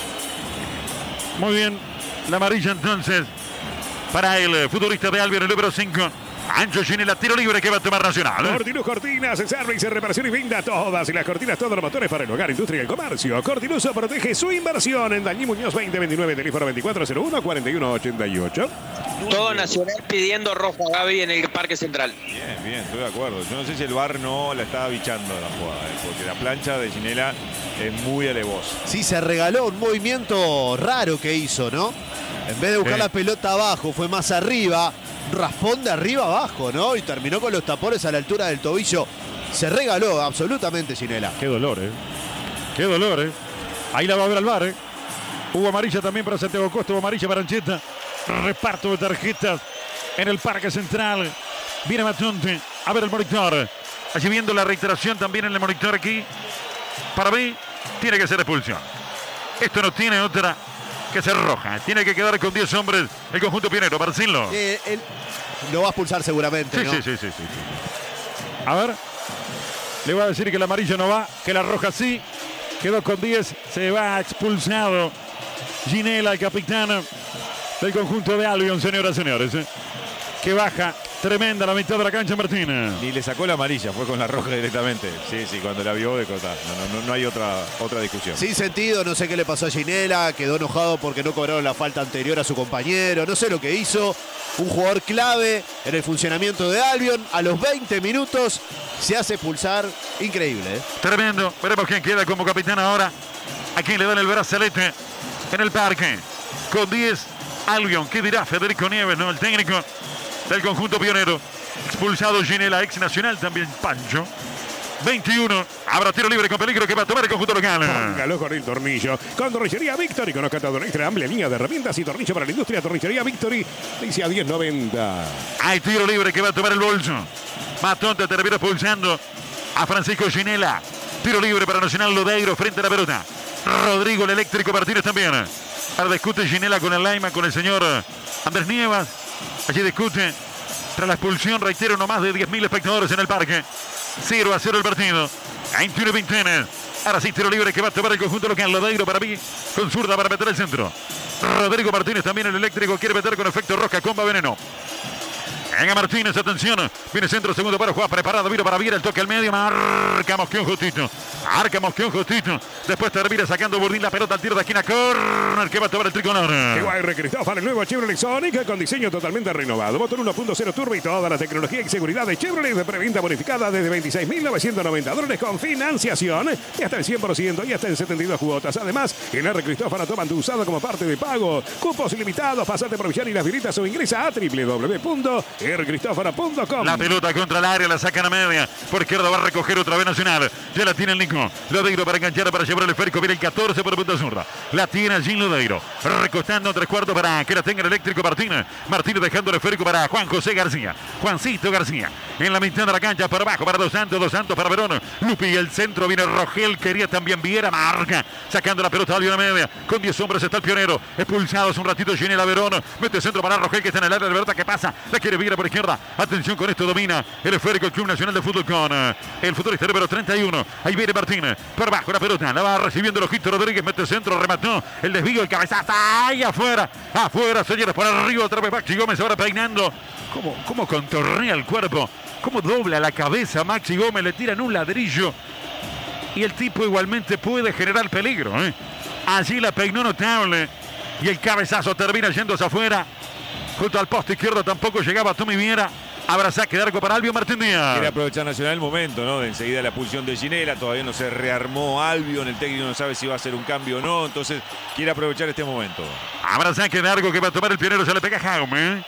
Muy bien, la amarilla entonces para el futbolista de Albion, el número cinco. Ancho Ginela, tiro libre que va a tomar Nacional. Cortinus Cortinas, service, reparación y venta todas. Y las cortinas, todos los motores para el hogar, industria y el comercio. Cortinus protege su inversión en Dañí Muñoz veinte veintinueve, teléfono veinticuatro cero uno, cuarenta y uno ochenta y ocho. Todo Nacional pidiendo roja, Gaby, en el Parque Central. Bien, bien, estoy de acuerdo. Yo no sé si el V A R no la estaba bichando la jugada, eh, porque la plancha de Ginela es muy alevosa. Sí, se regaló un movimiento raro que hizo, ¿no? En vez de buscar Sí. la pelota abajo, fue más arriba. Raspón de arriba abajo, ¿no? Y terminó con los tapones a la altura del tobillo. Se regaló absolutamente Ginela. Qué dolor, ¿eh? Qué dolor, ¿eh? Ahí la va a ver al V A R, ¿eh? Hubo amarilla también para Santiago Costa, hubo amarilla para Ancheta. Reparto de tarjetas en el Parque Central. Viene Matonte a ver el monitor. Allí viendo la reiteración también en el monitor aquí. Para mí, tiene que ser expulsión. Esto no tiene otra que ser roja. Tiene que quedar con diez hombres el conjunto pionero. Marcelo. Eh, él lo va a expulsar seguramente, Sí, ¿no? sí, sí, sí, sí, sí. A ver. Le voy a decir que el amarillo no va, que la roja sí. Quedó con diez. Se va expulsado Ginela, el capitán del conjunto de Albion, señoras y señores. ¿eh? Que baja Tremenda la mitad de la cancha, Martínez. Ni le sacó la amarilla, fue con la roja directamente. Sí, sí, cuando la vio de cortar. No, no, no, no hay otra, otra discusión. Sin sentido, no sé qué le pasó a Ginela, quedó enojado porque no cobraron la falta anterior a su compañero, no sé lo que hizo. Un jugador clave en el funcionamiento de Albion, a los veinte minutos se hace expulsar. Increíble, ¿eh? Tremendo. Veremos quién queda como capitán ahora. A quién le dan el brazalete en el parque. Con diez, Albion. ¿Qué dirá Federico Nieves, no? El técnico del conjunto pionero. Expulsado Ginela, ex nacional también Pancho. veintiuno. Habrá tiro libre con peligro que va a tomar el conjunto local. Póngalo con el tornillo. Con Tornillería Victory. Conozca todo nuestra amplia línea de herramientas y tornillo para la industria. Tornillería Victory. Dice a diez noventa. Hay tiro libre que va a tomar el bolso. Matonte terminó expulsando a Francisco Ginela. Tiro libre para Nacional Lodeiro frente a la pelota. Rodrigo el eléctrico Martínez también. Ahora discute Ginela con el Laima, con el señor Andrés Nievas. Allí discute. Tras la expulsión, reitero, no más de diez mil espectadores en el parque. cero a cero el partido. veintiuno veinte. Ahora sí, tiro libre que va a tomar el conjunto local. Lodeiro para mí, con zurda para meter el centro. Rodrigo Martínez también, el eléctrico, quiere meter con efecto Roca, comba veneno. Venga Martínez, atención. Viene centro, segundo para jugar, preparado. Vino para Viera, el toque al medio. Marca Mosquión justito. Marca Mosquión justito. Después termina sacando Burdín la pelota al tiro de esquina. Corner que va a tomar el tricolor. Igual Cristóbal, el nuevo Chevrolet Sonic con diseño totalmente renovado. Motor uno punto cero turbo y toda la tecnología y seguridad de Chevrolet de preventa bonificada desde veintiséis mil novecientos noventa dólares con financiación y hasta el cien por ciento y hasta en setenta y dos cuotas. Además, en R. Cristóbal toman tu usado como parte de pago. Cupos ilimitados, pasate provisión y las viritas o ingresa a w w w punto r cristóforo punto com. La pelota contra el área, la sacan a media. Por izquierda va a recoger otra vez Nacional. Ya la tiene el Nico. Lodeiro para enganchar, para llevar el esférico. Viene el catorce por punta zurda. La tiene allí Lodeiro. Recostando tres cuartos para que la tenga el eléctrico Martínez. Martínez dejando el esférico para Juan José García. Juancito García. En la mitad de la cancha, por abajo para Dos Santos. Dos Santos para Verón. Lupi el centro. Viene Rogel. Quería también Viera. Marca. Sacando la pelota a la media. Con diez hombres está el pionero. Expulsados un ratito. Ginela Verón. Mete centro para Rogel que está en el área de verdad. ¿Qué pasa? La quiere Viera por izquierda. Atención con esto. Domina el esférico el Club Nacional de Fútbol con el futbolista número treinta y uno. Ahí viene Martínez. Por abajo la pelota. La va recibiendo el ojito Rodríguez. Mete centro. Remató. El desvío. El cabezazo. Ahí afuera. Afuera, señores. Por arriba otra vez Maxi Gómez. Ahora peinando. ¿Cómo, cómo contornea el cuerpo? ¿Cómo dobla la cabeza Maxi Gómez? Le tiran un ladrillo. Y el tipo igualmente puede generar peligro. ¿eh? Allí la peinó notable. Y el cabezazo termina yéndose afuera. Junto al poste izquierdo tampoco llegaba Tommy Viera. Habrá saque de arco para Albion Martín Díaz. Quiere aprovechar Nacional el momento, ¿no? De enseguida la expulsión de Ginela. Todavía no se rearmó Albion. El técnico no sabe si va a hacer un cambio o no. Entonces quiere aprovechar este momento. Habrá saque de arco que va a tomar el pionero. Se le pega a Jaume.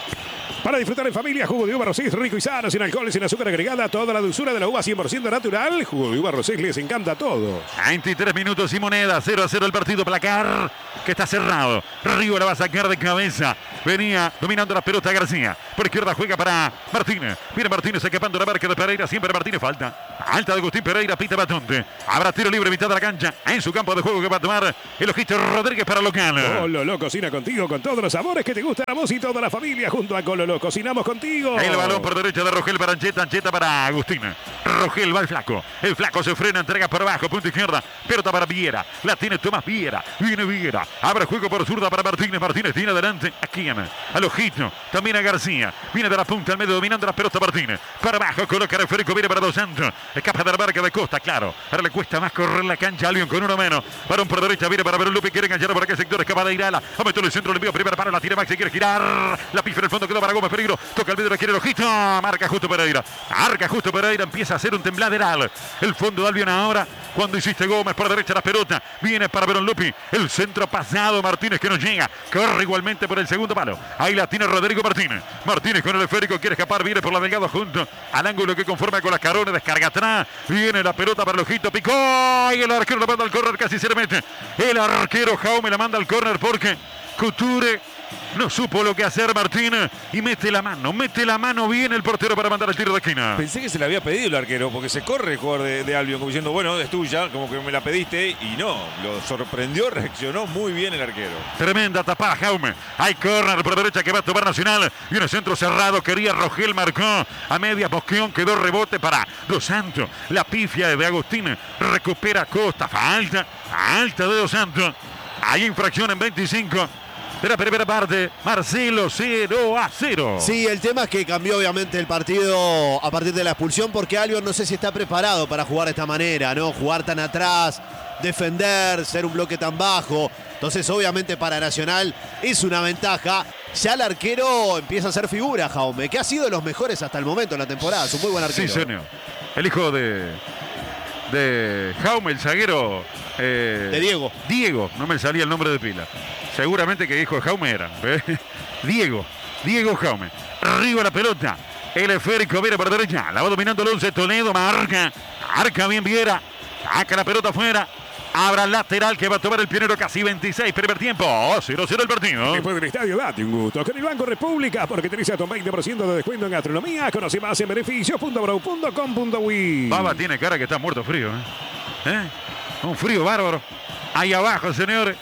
Para disfrutar en familia, jugo de uva Rosés, rico y sano, sin alcohol, sin azúcar agregada, toda la dulzura de la uva cien por ciento natural. Jugo de uva Rosés les encanta a todos. veintitrés minutos y moneda, cero a cero el partido, placar que está cerrado. Río la va a sacar de cabeza. Venía dominando la pelota García. Por izquierda juega para Martínez. Viene Martínez escapando la marca de Pereira. Siempre Martínez falta. Alta de Agustín Pereira, pita Batonte. Habrá tiro libre mitad de la cancha. En su campo de juego que va a tomar el ojito Rodríguez para el local. Cololo cocina contigo con todos los sabores que te gustan a vos y toda la familia. Junto a Cololo cocinamos contigo. El balón por derecha de Rogel para Ancheta. Ancheta para Agustín. Rogel va el flaco. El flaco se frena, entrega por abajo. Punto izquierda. Pelota para Viera. La tiene Tomás Viera. Viene Viera. Abre juego por zurda para Martínez. Martínez tiene adelante a Kian. Al ojito. También a García. Viene de la punta al medio dominando la pelota Martínez. Para abajo coloca el esférico. Viene para Dos Santos. Escapa de la marca de Costa, claro. Ahora le cuesta más correr la cancha a Albion con uno menos. Para un por derecha. Viene para Verón Lupi. Quiere enganchar por aquel sector. Escapa de Irala. Ha metido el centro. Le envío primera para la tira Maxi. Quiere girar. La pifa en el fondo. Quedó para Gómez. Peligro. Toca el medio. Quiere el ojito. Marca justo Pereira. Marca justo Pereira. Empieza a hacer un tembladeral. El fondo de Albion ahora. Cuando hiciste Gómez por derecha la pelota. Viene para Verón Lupi. El centro pasado. Martínez que no llega. Corre igualmente por el segundo palo. Ahí la tiene Rodrigo Martínez. Martínez con el esférico. Quiere escapar. Viene por la delgado junto al ángulo que conforma con las carones. Descarga atrás. Viene la pelota para el ojito. Picó. Y el arquero la manda al córner. Casi se le mete. El arquero Jaume la manda al córner porque Couture no supo lo que hacer Martínez y mete la mano, mete la mano bien el portero para mandar el tiro de esquina. Pensé que se le había pedido el arquero porque se corre el jugador de, de Albion como diciendo, bueno, es tuya, como que me la pediste y no, lo sorprendió, reaccionó muy bien el arquero. Tremenda tapada Jaume. Hay córner por derecha que va a tomar Nacional. Y un centro cerrado, quería Rogel, marcó a media Mosquión, quedó rebote para Dos Santos. La pifia de Agustín, recupera Costa, falta, alta de Dos Santos. Hay infracción en veinticinco. de la primera parte. Marcelo cero a cero. Sí, el tema es que cambió obviamente el partido a partir de la expulsión porque Albion no sé si está preparado para jugar de esta manera, ¿no? Jugar tan atrás, defender, ser un bloque tan bajo. Entonces obviamente para Nacional es una ventaja. Ya el arquero empieza a ser figura, Jaume, que ha sido de los mejores hasta el momento en la temporada. Es un muy buen arquero. Sí, señor. El hijo de, de Jaume, el zaguero. Eh, de Diego. Diego, no me salía el nombre de pila. Seguramente que hijo de Jaume era. ¿eh? Diego, Diego Jaume. Arriba la pelota. El esférico viene por derecha. La va dominando el once. Toledo marca. Marca bien Viera. Saca la pelota afuera. Abra lateral que va a tomar el pionero, casi veintiséis, primer tiempo. cero cero el partido. Después del estadio, date un gusto con el Banco República, porque tenés hasta un veinte por ciento de descuento en gastronomía. Conoce más en beneficios punto brau punto com punto uy. Baba tiene cara que está muerto frío. ¿eh? ¿Eh? Un frío bárbaro. Ahí abajo, señores.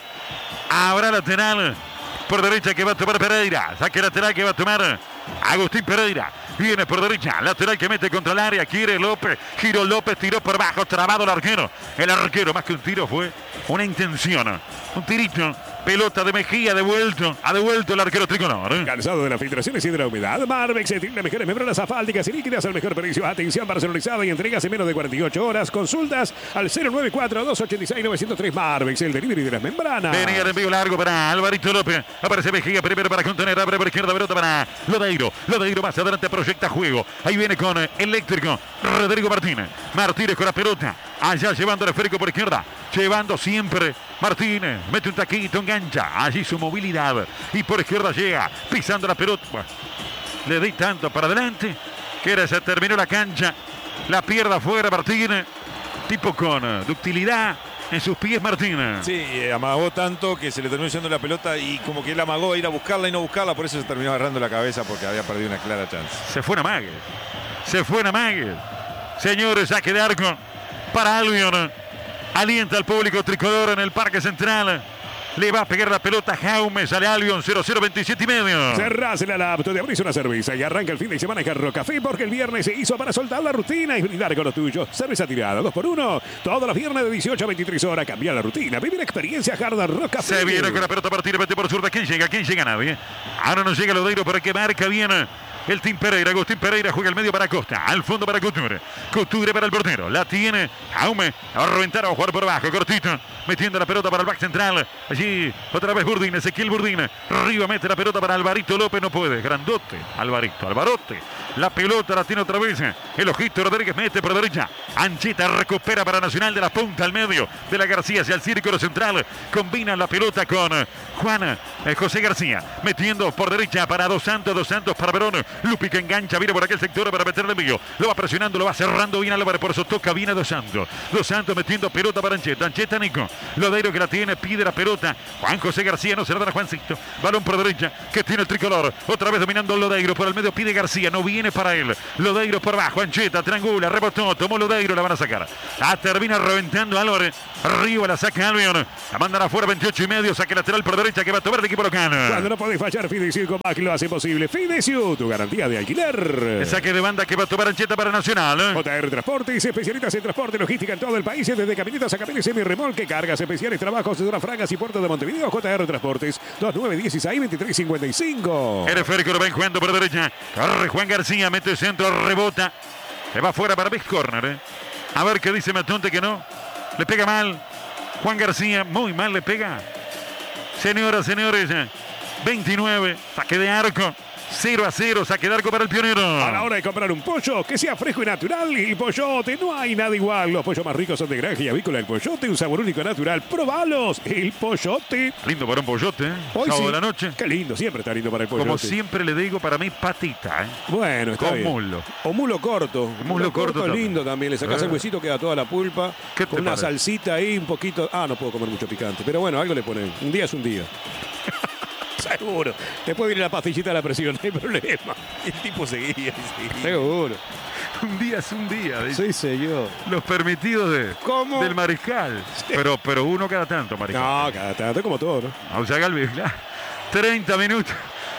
Habrá lateral por derecha que va a tomar Pereira. Saque lateral que va a tomar Agustín Pereira. Viene por derecha, lateral que mete contra el área, quiere López, giró López, tiró por abajo, trabado el arquero. El arquero, más que un tiro, fue una intención. Un tirito, pelota de Mejía, devuelto, ha devuelto el arquero tricolor. Cansado de las filtraciones y de la humedad, Marvex tiene las mejores membranas asfálticas y líquidas al mejor precio. Atención personalizada y entregas en menos de cuarenta y ocho horas. Consultas al cero nueve cuatro, dos ocho seis, nueve cero tres. Marvex, el delivery de las membranas. Venía el envío largo para Alvarito López. Aparece Mejía primero para contener, abre por izquierda, pelota para Lodeiro. Lodeiro más adelante proyecta juego. Ahí viene con eléctrico Rodrigo Martínez. Martínez con la pelota. Allá llevando el esférico por izquierda. Llevando siempre Martínez. Mete un taquito, engancha. Allí su movilidad. Y por izquierda llega. Pisando la pelota. Bueno, le di tanto para adelante. Que era, se terminó la cancha. La pierda afuera Martínez. Tipo con ductilidad en sus pies Martínez. Sí, eh, amagó tanto que se le terminó yendo la pelota y como que él amagó ir a buscarla y no buscarla. Por eso se terminó agarrando la cabeza porque había perdido una clara chance. Se fue Namague. Se fue Namague. Señores, saque de arco para Albion. Alienta al público tricolor en el Parque Central. Le va a pegar la pelota Jaume. Sale Albion cero cero veintisiete y medio. Cerrás la laptop, te abrís una cerveza y arranca el fin de semana en Jarro Café, porque el viernes se hizo para soltar la rutina y brindar con los tuyos. Cerveza tirada, dos por uno. Todos los viernes de dieciocho a veintitrés horas. Cambiar la rutina. Vivir la experiencia Hard Rock Café. Se viene con la pelota Martínez. Mete por zurda. ¿Quién llega? ¿Quién llega? Nadie. Ahora no llega Lodeiro, pero que marca bien el Team Pereira. Agustín Pereira juega al medio para Costa. Al fondo para Couture. Couture para el portero. La tiene Jaume. A reventar, a jugar por abajo. Cortito. Metiendo la pelota para el back central. Allí otra vez Burdín. Ezequiel Burdín. Arriba mete la pelota para Alvarito López. No puede. Grandote. Alvarito. Alvarote. La pelota la tiene otra vez. El ojito Rodríguez mete por derecha. Ancheta recupera para Nacional de la punta al medio. De la García hacia el círculo central. Combina la pelota con Juan eh, José García. Metiendo por derecha para Dos Santos. Dos Santos para Verón. Lupi que engancha. Viene por aquel sector para meterle envío. Lo va presionando. Lo va cerrando bien Álvarez. Por eso toca bien a Dos Santos. Dos Santos metiendo pelota para Ancheta. Ancheta Nico. Lodeiro que la tiene. Pide la pelota. Juan José García. No se la dan a Juancito. Balón por derecha. Que tiene el tricolor. Otra vez dominando Lodeiro. Por el medio pide García. No viene para él. Lodeiro por abajo. Ancheta triangula. Rebotó. Tomó Lodeiro. La van a sacar. La termina reventando Álvarez. Arriba la saca Albion. La mandan afuera. veintiocho y medio. Saque lateral por derecha que va a tomar el equipo local. Cuando no podés fallar, Fidesiu con Mac lo hace posible. Fidesiu, tu garantía de alquiler. El saque de banda que va a tomar Ancheta para Nacional. J R Transportes, especialistas en transporte y logística en todo el país, desde camionetas a camiones semi-remolque, cargas especiales, trabajos de Zona Frangas y Puerto de Montevideo. J R Transportes, dos nueve uno seis, veintitrés cincuenta y cinco. El esférico lo va jugando por derecha. Corre Juan García, mete centro, rebota. Se va fuera para Big Corner. ¿eh? A ver qué dice Matonte que no. Le pega mal. Juan García, muy mal le pega. Señoras, señores, veintinueve, saque de arco. cero a cero, saque de arco para el pionero. A la hora de comprar un pollo que sea fresco y natural, el Pollote, no hay nada igual. Los pollos más ricos son de granja y avícola. El Pollote, un sabor único natural. ¡Probalos! El Pollote. Lindo para un pollote, ¿eh? Hoy Sábado sí. de la noche. Qué lindo, siempre está lindo para el Pollote. Como siempre le digo, para mí patita, ¿eh? Bueno, está Con bien. muslo. O mulo corto. Muslo, muslo corto, corto también. lindo también. Le sacás Eh. el huesito, queda toda la pulpa. ¿Qué te Con una parece? salsita ahí, un poquito. Ah, no puedo comer mucho picante. Pero bueno, algo le ponen. Un día es un día. Seguro. Después viene la pastillita de la presión, no hay problema. El tipo seguía y seguía. Seguro. Un día es un día. dice. Sí, señor. Los permitidos de, ¿Cómo? del mariscal. Pero, pero uno cada tanto, mariscal. No, cada tanto como todo, ¿no? Ausa Galvez, claro. treinta minutos.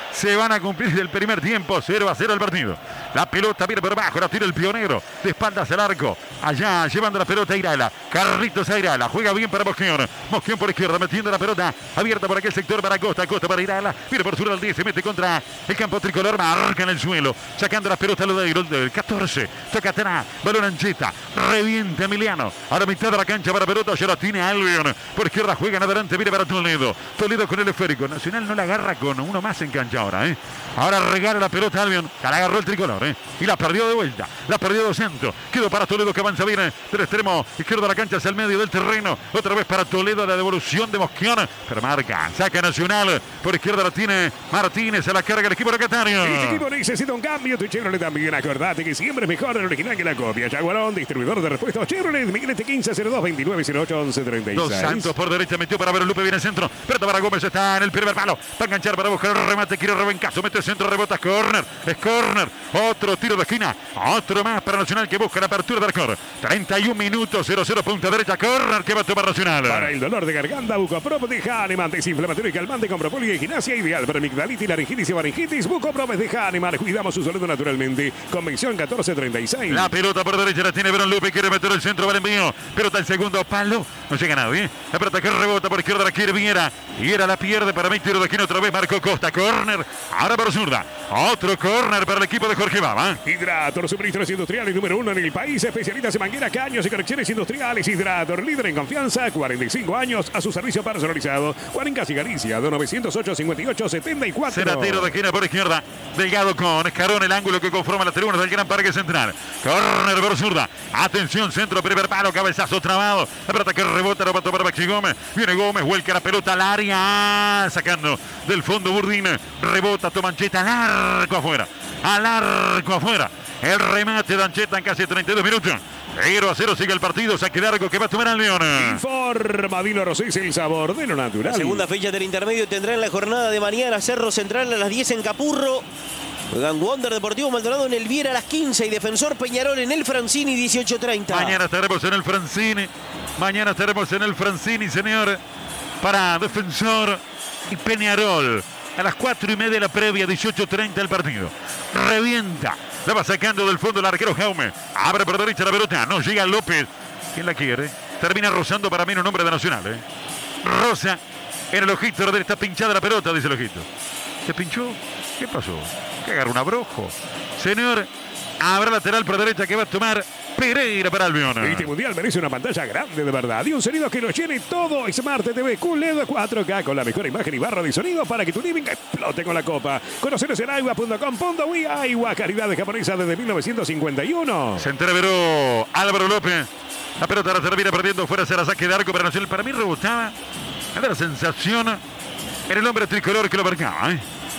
Se van a cumplir del primer tiempo. cero a cero el partido. La pelota viene por abajo. La tira el Pionero. De espaldas al arco. Allá llevando la pelota a Irala. Carritos a Irala. Juega bien para Mosquión. Mosquión por izquierda. Metiendo la pelota abierta por aquel sector para Costa. Costa para Irala. Viene por sur al diez. Se mete contra el campo tricolor. Marca en el suelo. Sacando la pelota a Lodeiro. El catorce. Toca atrás. Balón Ancheta. Revienta Emiliano. A la mitad de la cancha para pelota. Ya la tiene Albion. Por izquierda juegan adelante. Viene para Toledo. Toledo con el esférico. Nacional no la agarra con uno más en cancha ahora. ¿eh? Ahora regala la pelota Albion. La agarró el tricolor. ¿eh? Y la perdió de vuelta. La perdió Dos Santos. Quedó para Toledo que avanza bien. Del extremo izquierdo de la cancha hacia el medio del terreno. Otra vez para Toledo. La devolución de Mosquión. Pero marca. Saca Nacional. Por izquierda la tiene Martínez. Se la carga el equipo de Catario. Este equipo necesita un cambio. Tu Chevrolet también. Acordate que siempre es mejor el original que la copia. Jaguarón, distribuidor de repuestos Chevrolet. Miguelete quince cero dos veintinueve cero ocho once treinta y seis. Dos Santos por derecha. Metió para ver Lupe. Viene el centro. Pelota para Gómez. Está en el primer palo. Va a enganchar para buscar el remate. Quiere Rebencazo. Mete el centro. Rebota. Corner. Es corner. Otro tiro de esquina. Otro más para Nacional que busca la apertura del cor. treinta y un minutos. cero cero punta derecha. Corner que va a tomar Nacional. Para el dolor de garganta, Bucoprop de Hahnemann. Desinflamatorio y calmante con propóleo y gimnasia ideal para amigdalitis, laringitis y faringitis. Bucoprop de Hahnemann. Cuidamos su salud naturalmente. Convención catorce treinta y seis. La pelota por derecha la tiene Verón Lupe. Quiere meter el centro. Va el envío. Pelota el segundo palo. No llega nadie. La pelota que rebota por izquierda la quiere Viera. Viera la pierde para mí. Tiro de esquina otra vez. Marcó Costa. Corner. Ahora por zurda. Otro corner para el equipo de Jorge Baba. Hidrator, suministros industriales número uno en el país. Especialistas en manguera, caños y conexiones industriales. Hidrator, líder en confianza. cuarenta y cinco años a su servicio personalizado. Juan en Casi Galicia, dos novecientos ocho cincuenta y ocho setenta y cuatro. Será tiro de esquina por izquierda. Delgado con Escarón, el ángulo que conforma las tribunas del Gran Parque Central. Corner por zurda. Atención, centro, primer palo, cabezazo trabado. La pelota que rebota, lo va a tomar Maxi Gómez. Viene Gómez, vuelca la pelota al área. Sacando del fondo Burdín. Rebota, toma Ancheta al arco afuera. Al arco afuera. El remate de Ancheta en casi treinta y dos minutos. cero a cero sigue el partido. Saque de arco que va a tomar al León. Informa Vino Rosés, el sabor de lo natural. La segunda fecha del intermedio tendrá en la jornada de mañana Cerro Central a las diez en Capurro. Juegan Wander Deportivo Maldonado en el Viera a las quince y Defensor Peñarol en el Francini dieciocho treinta. Mañana estaremos en el Francini. Mañana estaremos en el Francini, señor. Para Defensor y Peñarol. A las cuatro y media la previa, dieciocho treinta el partido. Revienta. La va sacando del fondo el arquero Jaume. Abre por derecha la pelota. No llega López. ¿Quién la quiere? Termina rozando para mí en un nombre de Nacional. ¿eh? Rosa en el ojito. Está pinchada la pelota, dice el ojito. ¿Se pinchó? ¿Qué pasó? Que agarra un abrojo. Señor, habrá lateral por derecha que va a tomar Pereira para Albion. Este mundial merece una pantalla grande de verdad y un sonido que nos llene todo. Smart T V Q L E D cuatro K con la mejor imagen y barra de sonido para que tu living explote con la copa. Conoceros en aiwa punto com punto uy. Aiwa, calidad de japonesa desde mil novecientos cincuenta y uno. Se entreveró Álvaro López. La pelota la termina perdiendo fuera, será saque de arco para Nacional. Para mí rebotaba. Era la sensación en el hombre tricolor que lo marcaba. ¿eh?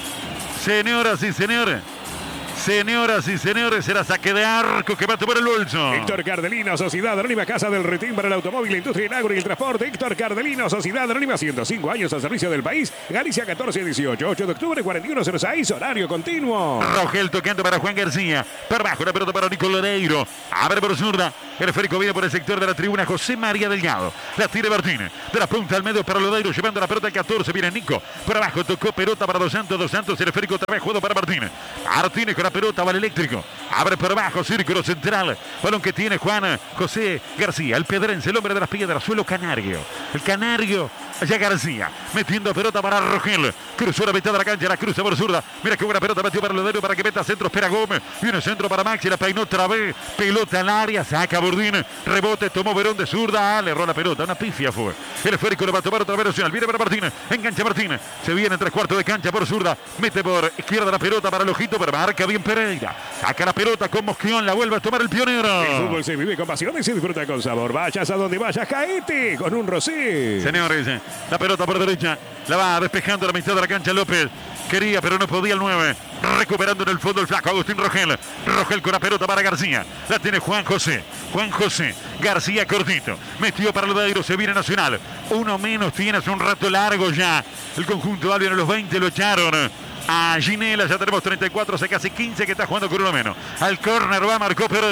Señoras y señores. Señoras y señores, será saque de arco que va a tomar el bolso. Héctor Cardelino, Sociedad Anónima Casa del Retín para el automóvil, la industria, el agro y el transporte. Héctor Cardelino, Sociedad Anónima, ciento cinco años al servicio del país. Galicia catorce dieciocho, ocho de octubre, cuarenta y uno cero seis, horario continuo. Rogel tocando para Juan García. Por bajo la pelota para Nico Lodeiro. Abre por zurda. El esférico viene por el sector de la tribuna. José María Delgado. La tira Martínez. De la punta al medio para Lodeiro. Llevando la pelota al catorce. Viene Nico. Por abajo tocó pelota para Dos Santos. Dos Santos. El esférico otra vez jugado para Martínez. Martínez con la pelota. Va el eléctrico. Abre por abajo. Círculo central. Balón que tiene Juan José García. El pedrense. El hombre de las piedras. Suelo canario. El canario. Allá García. Metiendo pelota para Rogel. Cruzó la mitad de la cancha. La cruza por zurda. Mira qué buena pelota. Metió para Lodeiro para que meta centro. Espera Gómez. Viene centro para Maxi. La peinó otra vez. Pelota al área. Saca Burdín. Rebote. Tomó Verón de zurda. Ah, le erró la pelota. Una pifia fue. El esférico lo va a tomar otra vez Nacional. Viene para Martínez. Engancha Martínez. Se viene en tres cuartos de cancha por zurda. Mete por izquierda la pelota para el ojito. Pero marca bien Pereira. Saca la pelota con Mosquión. La vuelve a tomar el Pionero. El fútbol se vive con pasión y se disfruta con sabor. Vayas a donde vayas. Caete con un Rosé. Señores, la pelota por derecha. La va despejando a la mitad de la cancha López. Quería, pero no podía el nueve. Recuperando en el fondo el flaco Agustín Rogel. Rogel con la pelota para García. La tiene Juan José. Juan José. García cortito. Metió para Lodeiro. Se viene Nacional. Uno menos tiene hace un rato largo ya. El conjunto de Albion a los veinte lo echaron. A Ginela ya tenemos treinta y cuatro, hace casi quince que está jugando con uno menos. Al córner va, marcó Pereira.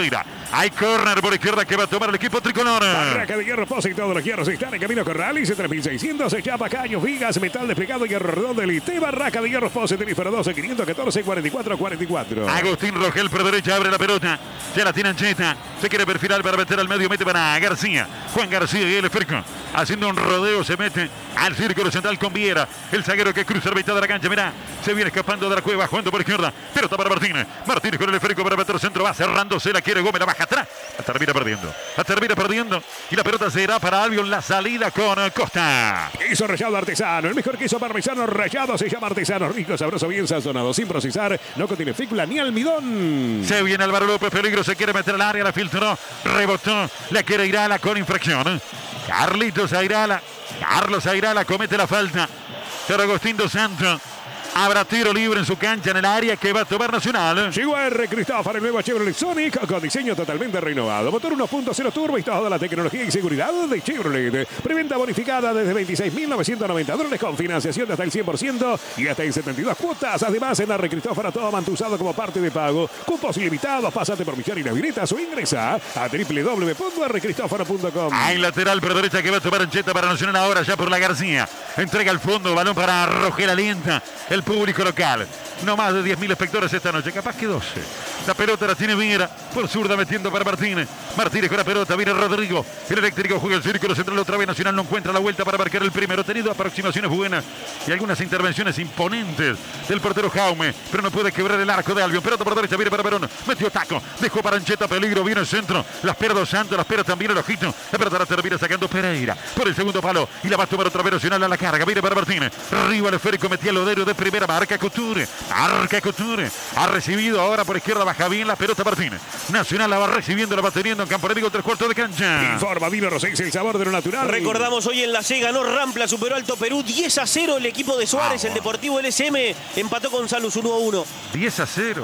Hay córner por izquierda que va a tomar el equipo tricolor. Barraca de Hierro Pozo y todos los hierros están en camino Corrales. tres mil seiscientos, chapa, caños, vigas, metal desplegado, hierro redondo, elite. Barraca de Hierro Pozo, teléfono doce, quinientos catorce, cuarenta y cuatro cuarenta y cuatro. Agustín Rogel por derecha, abre la pelota. Ya la tiene Ancheta. Se quiere perfilar para meter al medio, mete para García. Juan García y el esférico. Haciendo un rodeo, se mete al círculo central con Viera. El zaguero que cruza el mitad de la cancha. Mirá, se viene escapando de la cueva, jugando por izquierda. Pelota para Martínez. Martínez con el esférico para meter centro. Va cerrándose, la quiere Gómez, la baja atrás. La termina perdiendo. La termina perdiendo. Y la pelota será para Albion. La salida con Costa. Queso rallado artesano. El mejor queso parmesano rallado se llama artesano. Rico, sabroso, bien sazonado. Sin procesar. No contiene fécula ni almidón. Se viene Álvaro López. Peligro. Se quiere meter al área. La filtró. Rebotó. La quiere Irala con infracción. Carlitos Airala. Carlos Airala comete la falta. Pero Agustín dos Santos. Habrá tiro libre en su cancha en el área que va a tomar Nacional. Llegó R. Cristófaro, el nuevo Chevrolet Sonic con diseño totalmente renovado. Motor uno punto cero turbo y toda la tecnología y seguridad de Chevrolet. Preventa bonificada desde veintiséis mil novecientos noventa dólares con financiación de hasta el cien por ciento y hasta en setenta y dos cuotas. Además, en R. Cristófaro todo mantusado como parte de pago. Cupos ilimitados. Pásate por Millán y Naviritas o ingresa a doble u doble u doble u punto r cristófaro punto com. Hay lateral por derecha que va a tomar Ancheta para Nacional ahora ya por la García. Entrega al fondo, balón para Rogel, alienta el público local. No más de diez mil espectadores esta noche, capaz que doce. La pelota la tiene Viera, por zurda metiendo para Martínez. Martínez con la pelota, viene Rodrigo. El eléctrico juega el círculo central otra vez. Nacional no encuentra la vuelta para marcar el primero. Ha tenido aproximaciones buenas y algunas intervenciones imponentes del portero Jaume, pero no puede quebrar el arco de Albion. Pelota por derecha, viene para Verón. Metió taco, dejó para Ancheta, peligro, viene el centro. La espera Dos Santos, la espera también el ojito. La pelota la termina sacando Pereira por el segundo palo y la va a tomar otra vez Nacional a la carga. Viene para Martínez. Arriba el esférico, metía el Loderio de primera. Marca Couture. Arca Couture. Ha recibido ahora por izquierda, baja bien la pelota Martínez. Nacional la va recibiendo, la va teniendo en campo enemigo, tres cuartos de cancha. Informa Vino Rosés, el sabor de lo natural. Recordamos hoy en la C, ganó Rampla, superó Alto Perú diez a cero el equipo de Suárez. El Deportivo L S M empató con Salus uno a uno. diez a cero.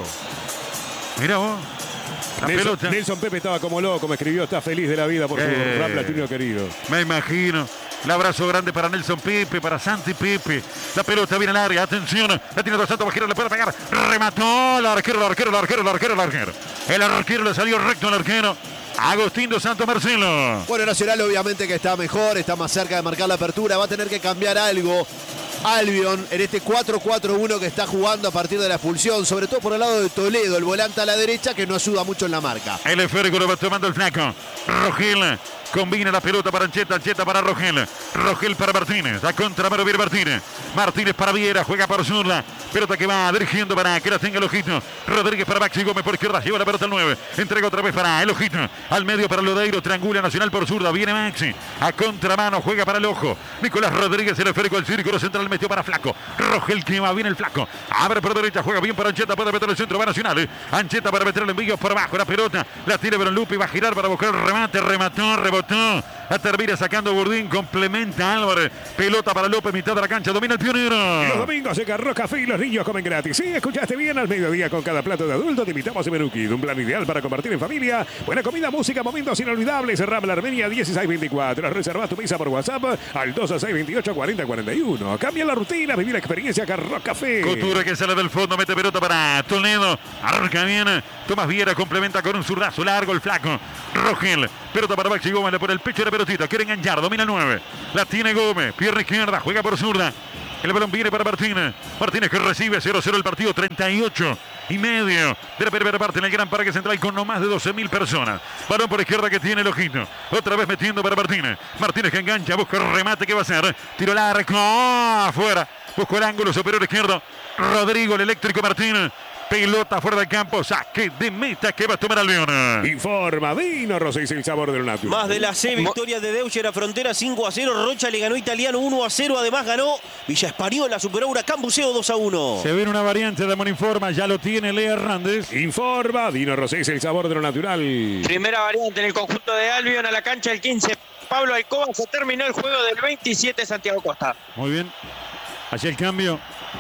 Mira vos. La Nelson, pelota. Nelson Pepe estaba como loco, me escribió, está feliz de la vida por su Eh. Rampla Tuño querido. Me imagino. El abrazo grande para Nelson Pepe, para Santi Pepe. La pelota viene al área, atención. La tiene Dos Santos, Bajero le puede pegar. Remató el arquero, el arquero, el arquero, el arquero, el arquero. El arquero le salió recto al arquero. Agustín Dos Santos Marcelo. Bueno, Nacional obviamente que está mejor, está más cerca de marcar la apertura. Va a tener que cambiar algo Albion en este cuatro cuatro uno que está jugando a partir de la expulsión. Sobre todo por el lado de Toledo, el volante a la derecha que no ayuda mucho en la marca. El esférico lo va tomando el flaco. Rogel combina la pelota para Ancheta, Ancheta para Rogel. Rogel para Martínez. A contramano viene Martínez. Martínez para Viera, juega por zurda. Pelota que va dirigiendo para que la tenga el ojito. Rodríguez para Maxi Gómez por izquierda, lleva la pelota al nueve. Entrega otra vez para el ojito. Al medio para Lodeiro, triangula Nacional por zurda. Viene Maxi. A contramano juega para el ojo. Nicolás Rodríguez, el esférico del círculo central, metió para Flaco. Rogel que va bien el Flaco. Abre por derecha, juega bien para Ancheta, puede meter el centro, va Nacional. Ancheta para meter el envío por abajo. La pelota la tiene Verón Lupi, va a girar para buscar el remate. Remató, rebotó. La termina sacando Burdín, complementa Álvarez. Pelota para López, mitad de la cancha, domina el Pionero. Los domingos en Carros Café y los niños comen gratis. Sí, escuchaste bien, al mediodía con cada plato de adulto te invitamos a Menú Kid, un plan ideal para compartir en familia. Buena comida, música, momentos inolvidables. Rampla Armenia dieciséis veinticuatro. Reserva tu mesa por WhatsApp al dos seis veintiocho cuarenta cuarenta y uno. Cambia la rutina, vivir la experiencia Carros Café. Couture que sale del fondo, mete pelota para Toledo. Arranca bien. Tomás Viera complementa con un zurdazo largo el flaco. Rogel. Pelota para Maxi Gómez, le pone el pecho de la pelotita. Quiere enganchar, domina el nueve. La tiene Gómez, pierna izquierda, juega por zurda. El balón viene para Martínez. Martínez que recibe cero cero el partido, treinta y ocho y medio de la primera parte en el Gran Parque Central con no más de doce mil personas. Balón por izquierda que tiene el ojito. Otra vez metiendo para Martínez. Martínez que engancha, busca el remate que va a hacer. Tiro largo, afuera. Busca el ángulo superior izquierdo. Rodrigo, el eléctrico Martínez. Pelota fuera del campo, saque de meta que va a tomar Albion. Informa Vino Rosés, el sabor de lo natural. Más de la C, victoria de Deutscher a Frontera cinco a cero. Rocha le ganó Italiano uno a cero. Además ganó Villa Española, superó Huracán Buceo dos a uno. Se viene una variante de Moninforma, ya lo tiene Lea Hernández. Informa Vino Rosés, el sabor de lo natural. Primera variante en el conjunto de Albion, a la cancha el quince. Pablo Alcoba, se terminó el juego del veintisiete, Santiago Costa. Muy bien. Allí el cambio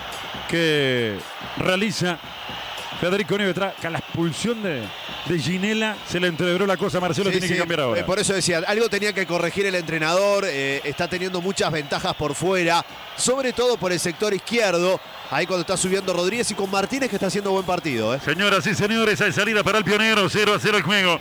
que realiza Federico Nieves. Con la expulsión de, de Ginela se le entreveró la cosa. Marcelo Sí, tiene sí, que cambiar ahora. eh, Por eso decía, algo tenía que corregir el entrenador. eh, está teniendo muchas ventajas por fuera, sobre todo por el sector izquierdo. Ahí cuando está subiendo Rodríguez y con Martínez que está haciendo buen partido. ¿eh? Señoras y señores, hay salida para el Pionero. cero a cero el juego.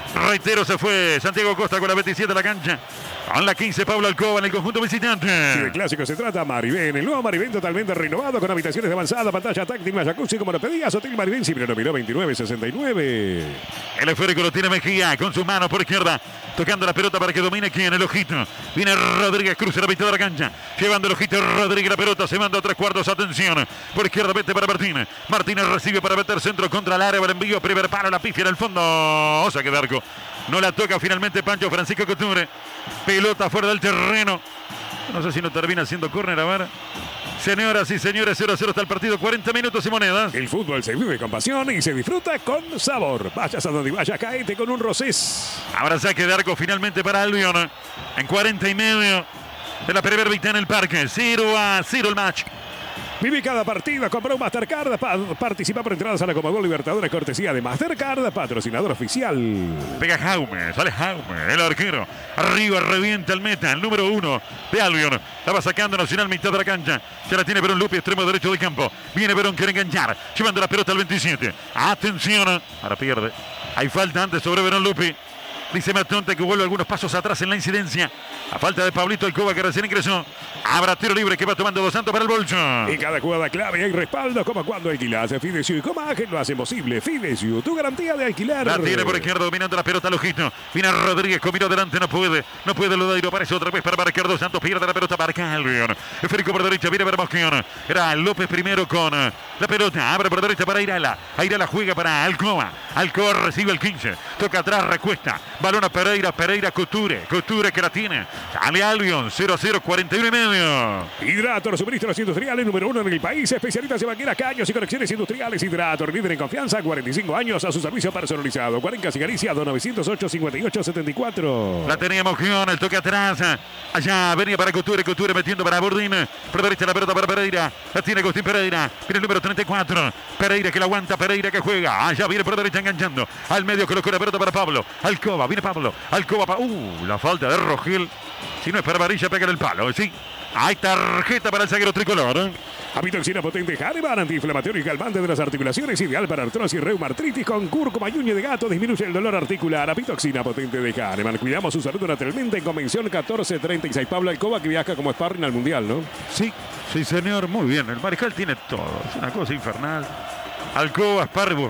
Reitero, se fue Santiago Costa con la veintisiete de la cancha. Con la quince, Pablo Alcoba en el conjunto visitante. Si de clásico se trata, Maribén. El nuevo Maribén totalmente renovado con habitaciones de avanzada, pantalla táctil, más jacuzzi como lo pedías. Hotel Maribén, Cipriano Miró veintinueve sesenta y nueve. El esférico lo tiene Mejía con sus manos por izquierda. Tocando la pelota para que domine quien, el ojito. Viene Rodríguez, cruza la mitad de la cancha. Llevando el ojito Rodríguez la pelota. Se manda a tres cuartos. Atención. Por izquierda vete para Martínez. Martínez recibe para meter centro contra el área. El envío. Primer palo. La pifia en el fondo. Saque de arco. No la toca finalmente Pancho Francisco Couture. Pelota fuera del terreno. No sé si no termina siendo córner, a ver. Señoras y señores, cero a cero está el partido, cuarenta minutos y monedas. El fútbol se vive con pasión y se disfruta con sabor. Vayas a donde vayas, caete con un Rosés. Ahora saque de arco finalmente para Albion. En cuarenta y medio de la primera mitad en el parque. cero a cero el match. Vive cada partido, compra un Mastercard, pa participa por entradas a la Comebol Libertadores, cortesía de Mastercard, patrocinador oficial. Pega Jaume, sale Jaume, el arquero. Arriba, revienta el meta, el número uno de Albion. La va sacando Nacional, mitad de la cancha. Ya la tiene Verón Lupi, extremo derecho del campo. Viene Verón, quiere enganchar, llevando la pelota al veintisiete. Atención, ahora pierde. Hay falta antes sobre Verón Lupi. Dice Matonte que vuelve algunos pasos atrás en la incidencia. A falta de Pablito Alcoba que recién ingresó. Habrá tiro libre que va tomando Dos Santos para el bolso. En cada jugada clave hay respaldo como cuando alquilas. Fidecio y Comagen lo hacen posible. Fidecio, tu garantía de alquilar. La tiene por izquierda dominando la pelota Lojito. Viene Rodríguez, combinó delante, no puede. No puede Lodeiro, aparece otra vez para marcar Dos Santos. Pierde la pelota para Calvion. Esférico por derecha, viene Bermosquión. Era López primero con la pelota. Abre por derecha para Irala. Irala juega para Alcoba. Alcoba recibe el quince. Toca atrás, recuesta. Balón a Pereira, Pereira, Couture. Couture que la tiene. Sale Albion, cero a cero, cuarenta y uno y medio. Hidrator, suministros industriales número uno en el país. Especialistas en banqueras, caños y conexiones industriales. Hidrator, líder en confianza, cuarenta y cinco años a su servicio personalizado. Cuarencas y Galicia, dos novecientos ocho, cincuenta y ocho, setenta y cuatro. La teníamos Gion, el toque atrás. Allá venía para Couture, Couture metiendo para Burdín. Por derecha la pelota para Pereira. La tiene Agustín Pereira. Viene el número treinta y cuatro. Pereira que la aguanta, Pereira que juega. Allá viene por derecha enganchando. Al medio colocó la pelota para Pablo. Alcoba, viene Pablo. Alcoba para... Uh, la falta de Rogel. Si no es para varilla, pega en el palo. Sí. Hay tarjeta para el zaguero tricolor. Apitoxina potente Hariban, antiinflamatorio y calmante de las articulaciones, ideal para artrosis, reuma, artritis, con cúrcuma y uña de gato, disminuye el dolor articular. Apitoxina potente de Hariban. Cuidamos su salud naturalmente en Convención catorce treinta y seis. Pablo Alcoba que viaja como sparring al Mundial, ¿no? Sí, sí señor, muy bien. El Mariscal tiene todo. Es una cosa infernal. Alcoba, Sparbo.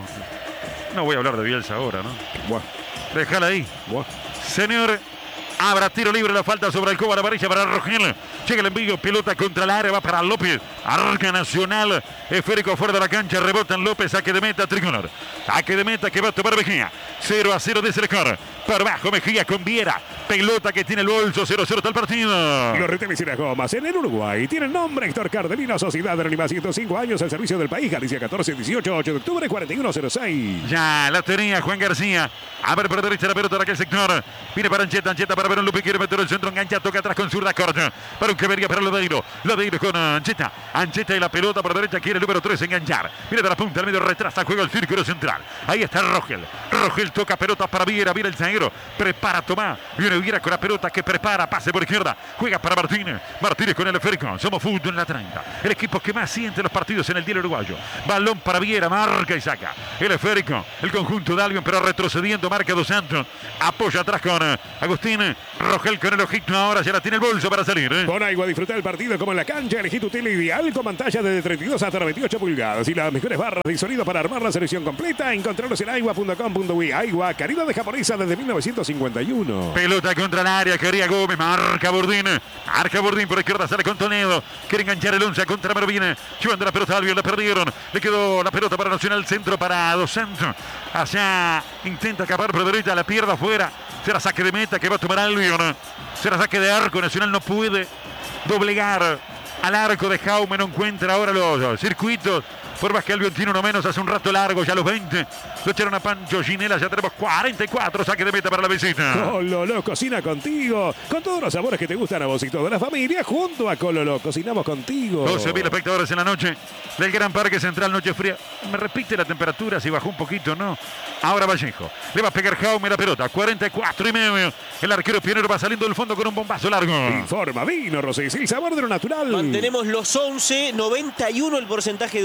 No voy a hablar de Bielsa ahora, ¿no? Buah. Déjala ahí. Buah. Señor, habrá tiro libre, la falta sobre Alcoba, la varilla para Rogel. Llega el envío, pelota contra el área, va para López. Arca Nacional, esférico fuera de la cancha, rebota en López, saque de meta, tricolor. Saque de meta que va a tomar Mejía. cero a cero de Selecor. Por bajo Mejía con Viera. Pelota que tiene el bolso, cero a cero está el partido. Los retenes y las gomas en el Uruguay tienen nombre Héctor Cardelino, Sociedad Anónima, ciento cinco años al servicio del país. Galicia catorce dieciocho, ocho de octubre, cuarenta y uno cero seis. Ya la tenía Juan García. A ver por derecha la pelota de aquel sector. Viene para Ancheta, Ancheta para Verón Lupi, quiere meter el centro, engancha, toca atrás con zurda corta. Para un que vería para Lodeiro. Lodeiro con Ancheta. Ancheta y la pelota por derecha, quiere el número tres enganchar. Viene de la punta, al medio retrasa, juega el círculo central. Ahí está Rogel. Rogel toca pelota para Viera, viene el zaguero. Prepara Tomás. Viene Viera con la pelota que prepara, pase por izquierda. Juega para Martínez. Martínez con el esférico. Somos fútbol en la treinta. El equipo que más siente los partidos en el diario uruguayo. Balón para Viera, marca y saca. El esférico. El conjunto de Albion, pero retrocediendo, marca Dos Santos. Apoya atrás con Agustín. Rogel con el ojito ahora, ya la tiene el bolso para salir. ¿eh? Con agua, disfrutar el partido como en la cancha. Elegí tu tele ideal con pantalla desde treinta y dos hasta noventa y ocho pulgadas y las mejores barras de sonido para armar la selección completa. Encontrarlos en aigua punto com punto uy. Aigua, calidad de japonesa desde mil novecientos cincuenta y uno. Pelota contra el área, quería Gómez, marca Burdín. Marca Burdín por izquierda, sale con Toledo. Quiere enganchar el once contra Mervine. Llevando la pelota a Albion, la perdieron. Le quedó la pelota para Nacional, centro para Dos Santos. Allá intenta escapar por derecha, la pierda afuera. Será saque de meta que va a tomar Albion. Será saque de arco. Nacional no puede doblegar al arco de Jaume. No encuentra ahora los circuitos. Por más que Albion tiene uno menos hace un rato largo, ya los veinte. Lo echaron a Pancho Ginela, ya tenemos cuarenta y cuatro. Saque de meta para la visita. Cololo cocina contigo. Con todos los sabores que te gustan a vos y toda la familia. Junto a Cololo cocinamos contigo. doce mil espectadores en la noche del Gran Parque Central, noche fría. Me repite la temperatura, si bajó un poquito, ¿no? Ahora Vallejo. Le va a pegar Jaume la pelota. cuarenta y cuatro y medio. El arquero pionero va saliendo del fondo con un bombazo largo. Informa Vino Rosés, el sabor de lo natural. Mantenemos los once, noventa y uno el porcentaje de humedad.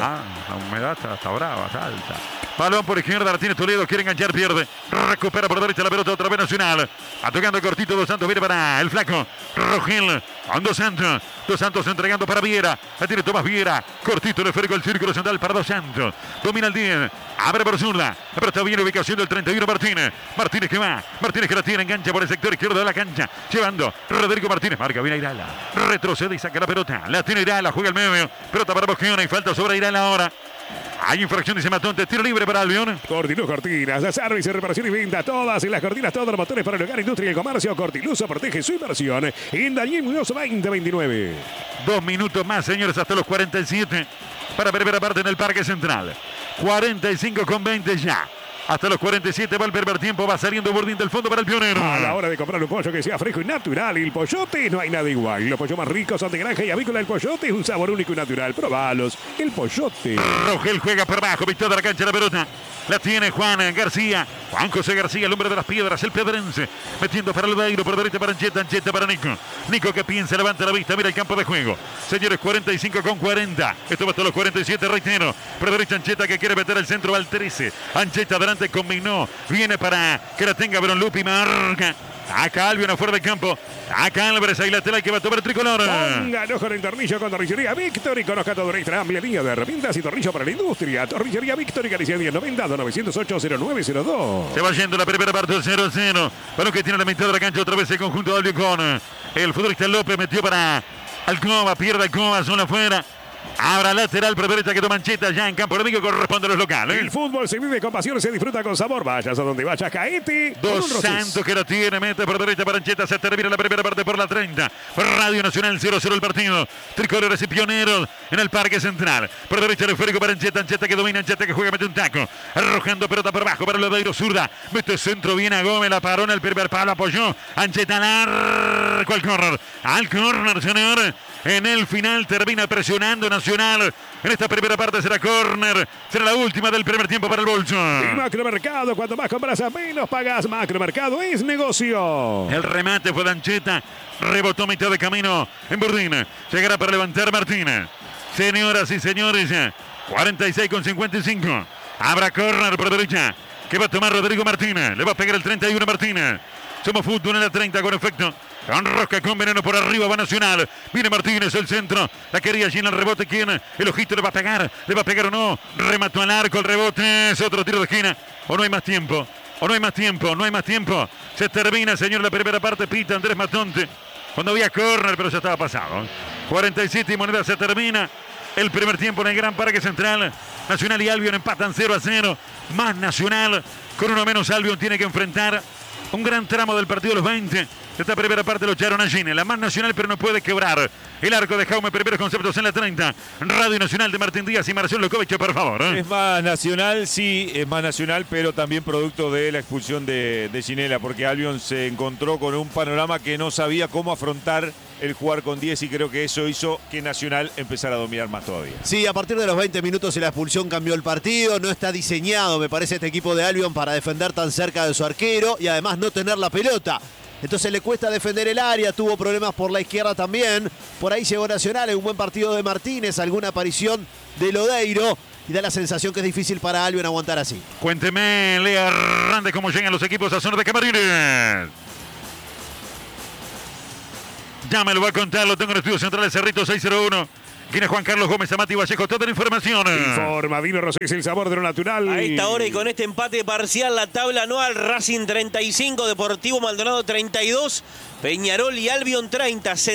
Ah, la humedad está, está brava, está alta. Balón por izquierda, la tiene Toledo, quiere enganchar, pierde. Recupera por derecha la pelota, otra vez Nacional. A tocando cortito, Dos Santos viene para el flaco. Rogel, con Dos Santos. Dos Santos entregando para Viera. La tiene Tomás Viera. Cortito, el esférico, el círculo central para Dos Santos. Domina el diez. Abre por zurda. Pero está bien ubicación del treinta y uno Martínez. Martínez que va. Martínez que la tiene, engancha por el sector izquierdo de la cancha. Llevando Rodrigo Martínez. Marca bien a Irala. Retrocede y saca la pelota. La tiene Irala, juega el medio. Pelota para Bosquiona y falta sobre Irala ahora. Hay infracción, dice Matonte. Tiro libre para Albion. Cortiluz Cortinas, servicio, reparación y venta. Todas en las cortinas, todos los motores para el hogar, industria y el comercio. Cortiluso protege su inversión. Indañinos veinte veintinueve. Dos minutos más, señores, hasta los cuarenta y siete. Para primera parte en el Parque Central. cuarenta y cinco con veinte ya. Hasta los cuarenta y siete va el primer tiempo. Va saliendo Burdín del fondo para el Pionero. A la hora de comprar un pollo que sea fresco y natural, el Pollote no hay nada igual. Los pollos más ricos son de granja y avícola. El Pollote es un sabor único y natural. Probalos. El Pollote. Rogel juega por abajo. Victor de la cancha la pelota. La tiene Juan García. Juan José García, el hombre de las piedras, el pedrense. Metiendo para Albeiro, por derecha para Ancheta, Ancheta para Nico. Nico que piensa, levanta la vista, mira el campo de juego. Señores, cuarenta y cinco con cuarenta. Esto va hasta los cuarenta y siete, reitero. Por derecha Ancheta que quiere meter el centro, va al trece. Ancheta adelante combinó. Viene para que la tenga Verón Lupi, marca. Acá Albion afuera del campo. Acá Álvarez, ahí lateral que va a tomar el tricolor. Póngalo con el tornillo con Torrillería Víctor y conozca todo nuestra amplia línea de herramientas y tornillo para la industria. Torrillería Víctor y Galicia diez noventa novecientos ocho cero nueve cero dos. Se va yendo la primera parte cero cero. Bueno, que tiene la mitad de la cancha otra vez el conjunto de Albion con el futbolista López. Metió para Alcoba, pierde Alcoba, zona afuera. Abra lateral por derecha que toma Ancheta ya en campo enemigo, corresponde a los locales. El fútbol se vive con pasión, se disfruta con sabor. Vayas a donde vayas, caete. Dos Santos que lo tiene, mete por derecha para Ancheta, se termina la primera parte por la treinta. Radio Nacional cero cero el partido. Tricolores y Pioneros en el Parque Central. Por derecha el esférico para Ancheta, Ancheta que domina, Ancheta que juega, mete un taco. Arrojando pelota por abajo para Lodeiro, zurda. Mete centro, viene a Gómez, la paró en el primer palo, apoyó. Ancheta al arco, al córner. Al córner, señor. En el final termina presionando Nacional. En esta primera parte será córner. Será la última del primer tiempo para el bolso. Y Macromercado, cuando más compras, menos pagas. Macromercado es negocio. El remate fue de Ancheta. Rebotó mitad de camino en Burdín. Llegará para levantar Martínez. Señoras y señores, cuarenta y seis con cincuenta y cinco. Habrá córner por derecha que va a tomar Rodrigo Martínez. Le va a pegar el treinta y uno Martínez. Somos fútbol en la treinta con efecto. Con rosca, con veneno por arriba, va Nacional. Viene Martínez, el centro. La quería allí en el rebote. ¿Quién? El ojito le va a pegar. ¿Le va a pegar o no? Remató al arco, el rebote. Es otro tiro de esquina. ¿O no hay más tiempo? ¿O no hay más tiempo? No hay más tiempo. Se termina, señor, la primera parte. Pita Andrés Matonte. Cuando había córner, pero ya estaba pasado. cuarenta y siete y moneda se termina. El primer tiempo en el Gran Parque Central. Nacional y Albion empatan cero a cero. Más Nacional. Con uno menos Albion tiene que enfrentar un gran tramo del partido de los veinte. Esta primera parte lo echaron a Gine. La más Nacional, pero no puede quebrar. El arco de Jaume, primeros conceptos en la treinta. Radio Nacional de Martín Díaz y Marcelo Lokovic, por favor. ¿eh? Es más Nacional, sí, es más Nacional, pero también producto de la expulsión de, de Ginela, porque Albion se encontró con un panorama que no sabía cómo afrontar el jugar con diez y creo que eso hizo que Nacional empezara a dominar más todavía. Sí, a partir de los veinte minutos y la expulsión cambió el partido. No está diseñado, me parece, este equipo de Albion para defender tan cerca de su arquero y además no tener la pelota. Entonces le cuesta defender el área, tuvo problemas por la izquierda también. Por ahí llegó Nacional en un buen partido de Martínez, alguna aparición de Lodeiro. Y da la sensación que es difícil para Albion aguantar así. Cuénteme, Lea Hernández, cómo llegan los equipos a zona de camarines. Ya me lo va a contar, lo tengo en el estudio central de Cerrito seis cero uno. Viene Juan Carlos Gómez, Amati Vallejo, toda la información. Informa Vino Rosés, el sabor de lo natural. A esta hora y con este empate parcial, la tabla anual: Racing treinta y cinco, Deportivo Maldonado treinta y dos, Peñarol y Albion treinta.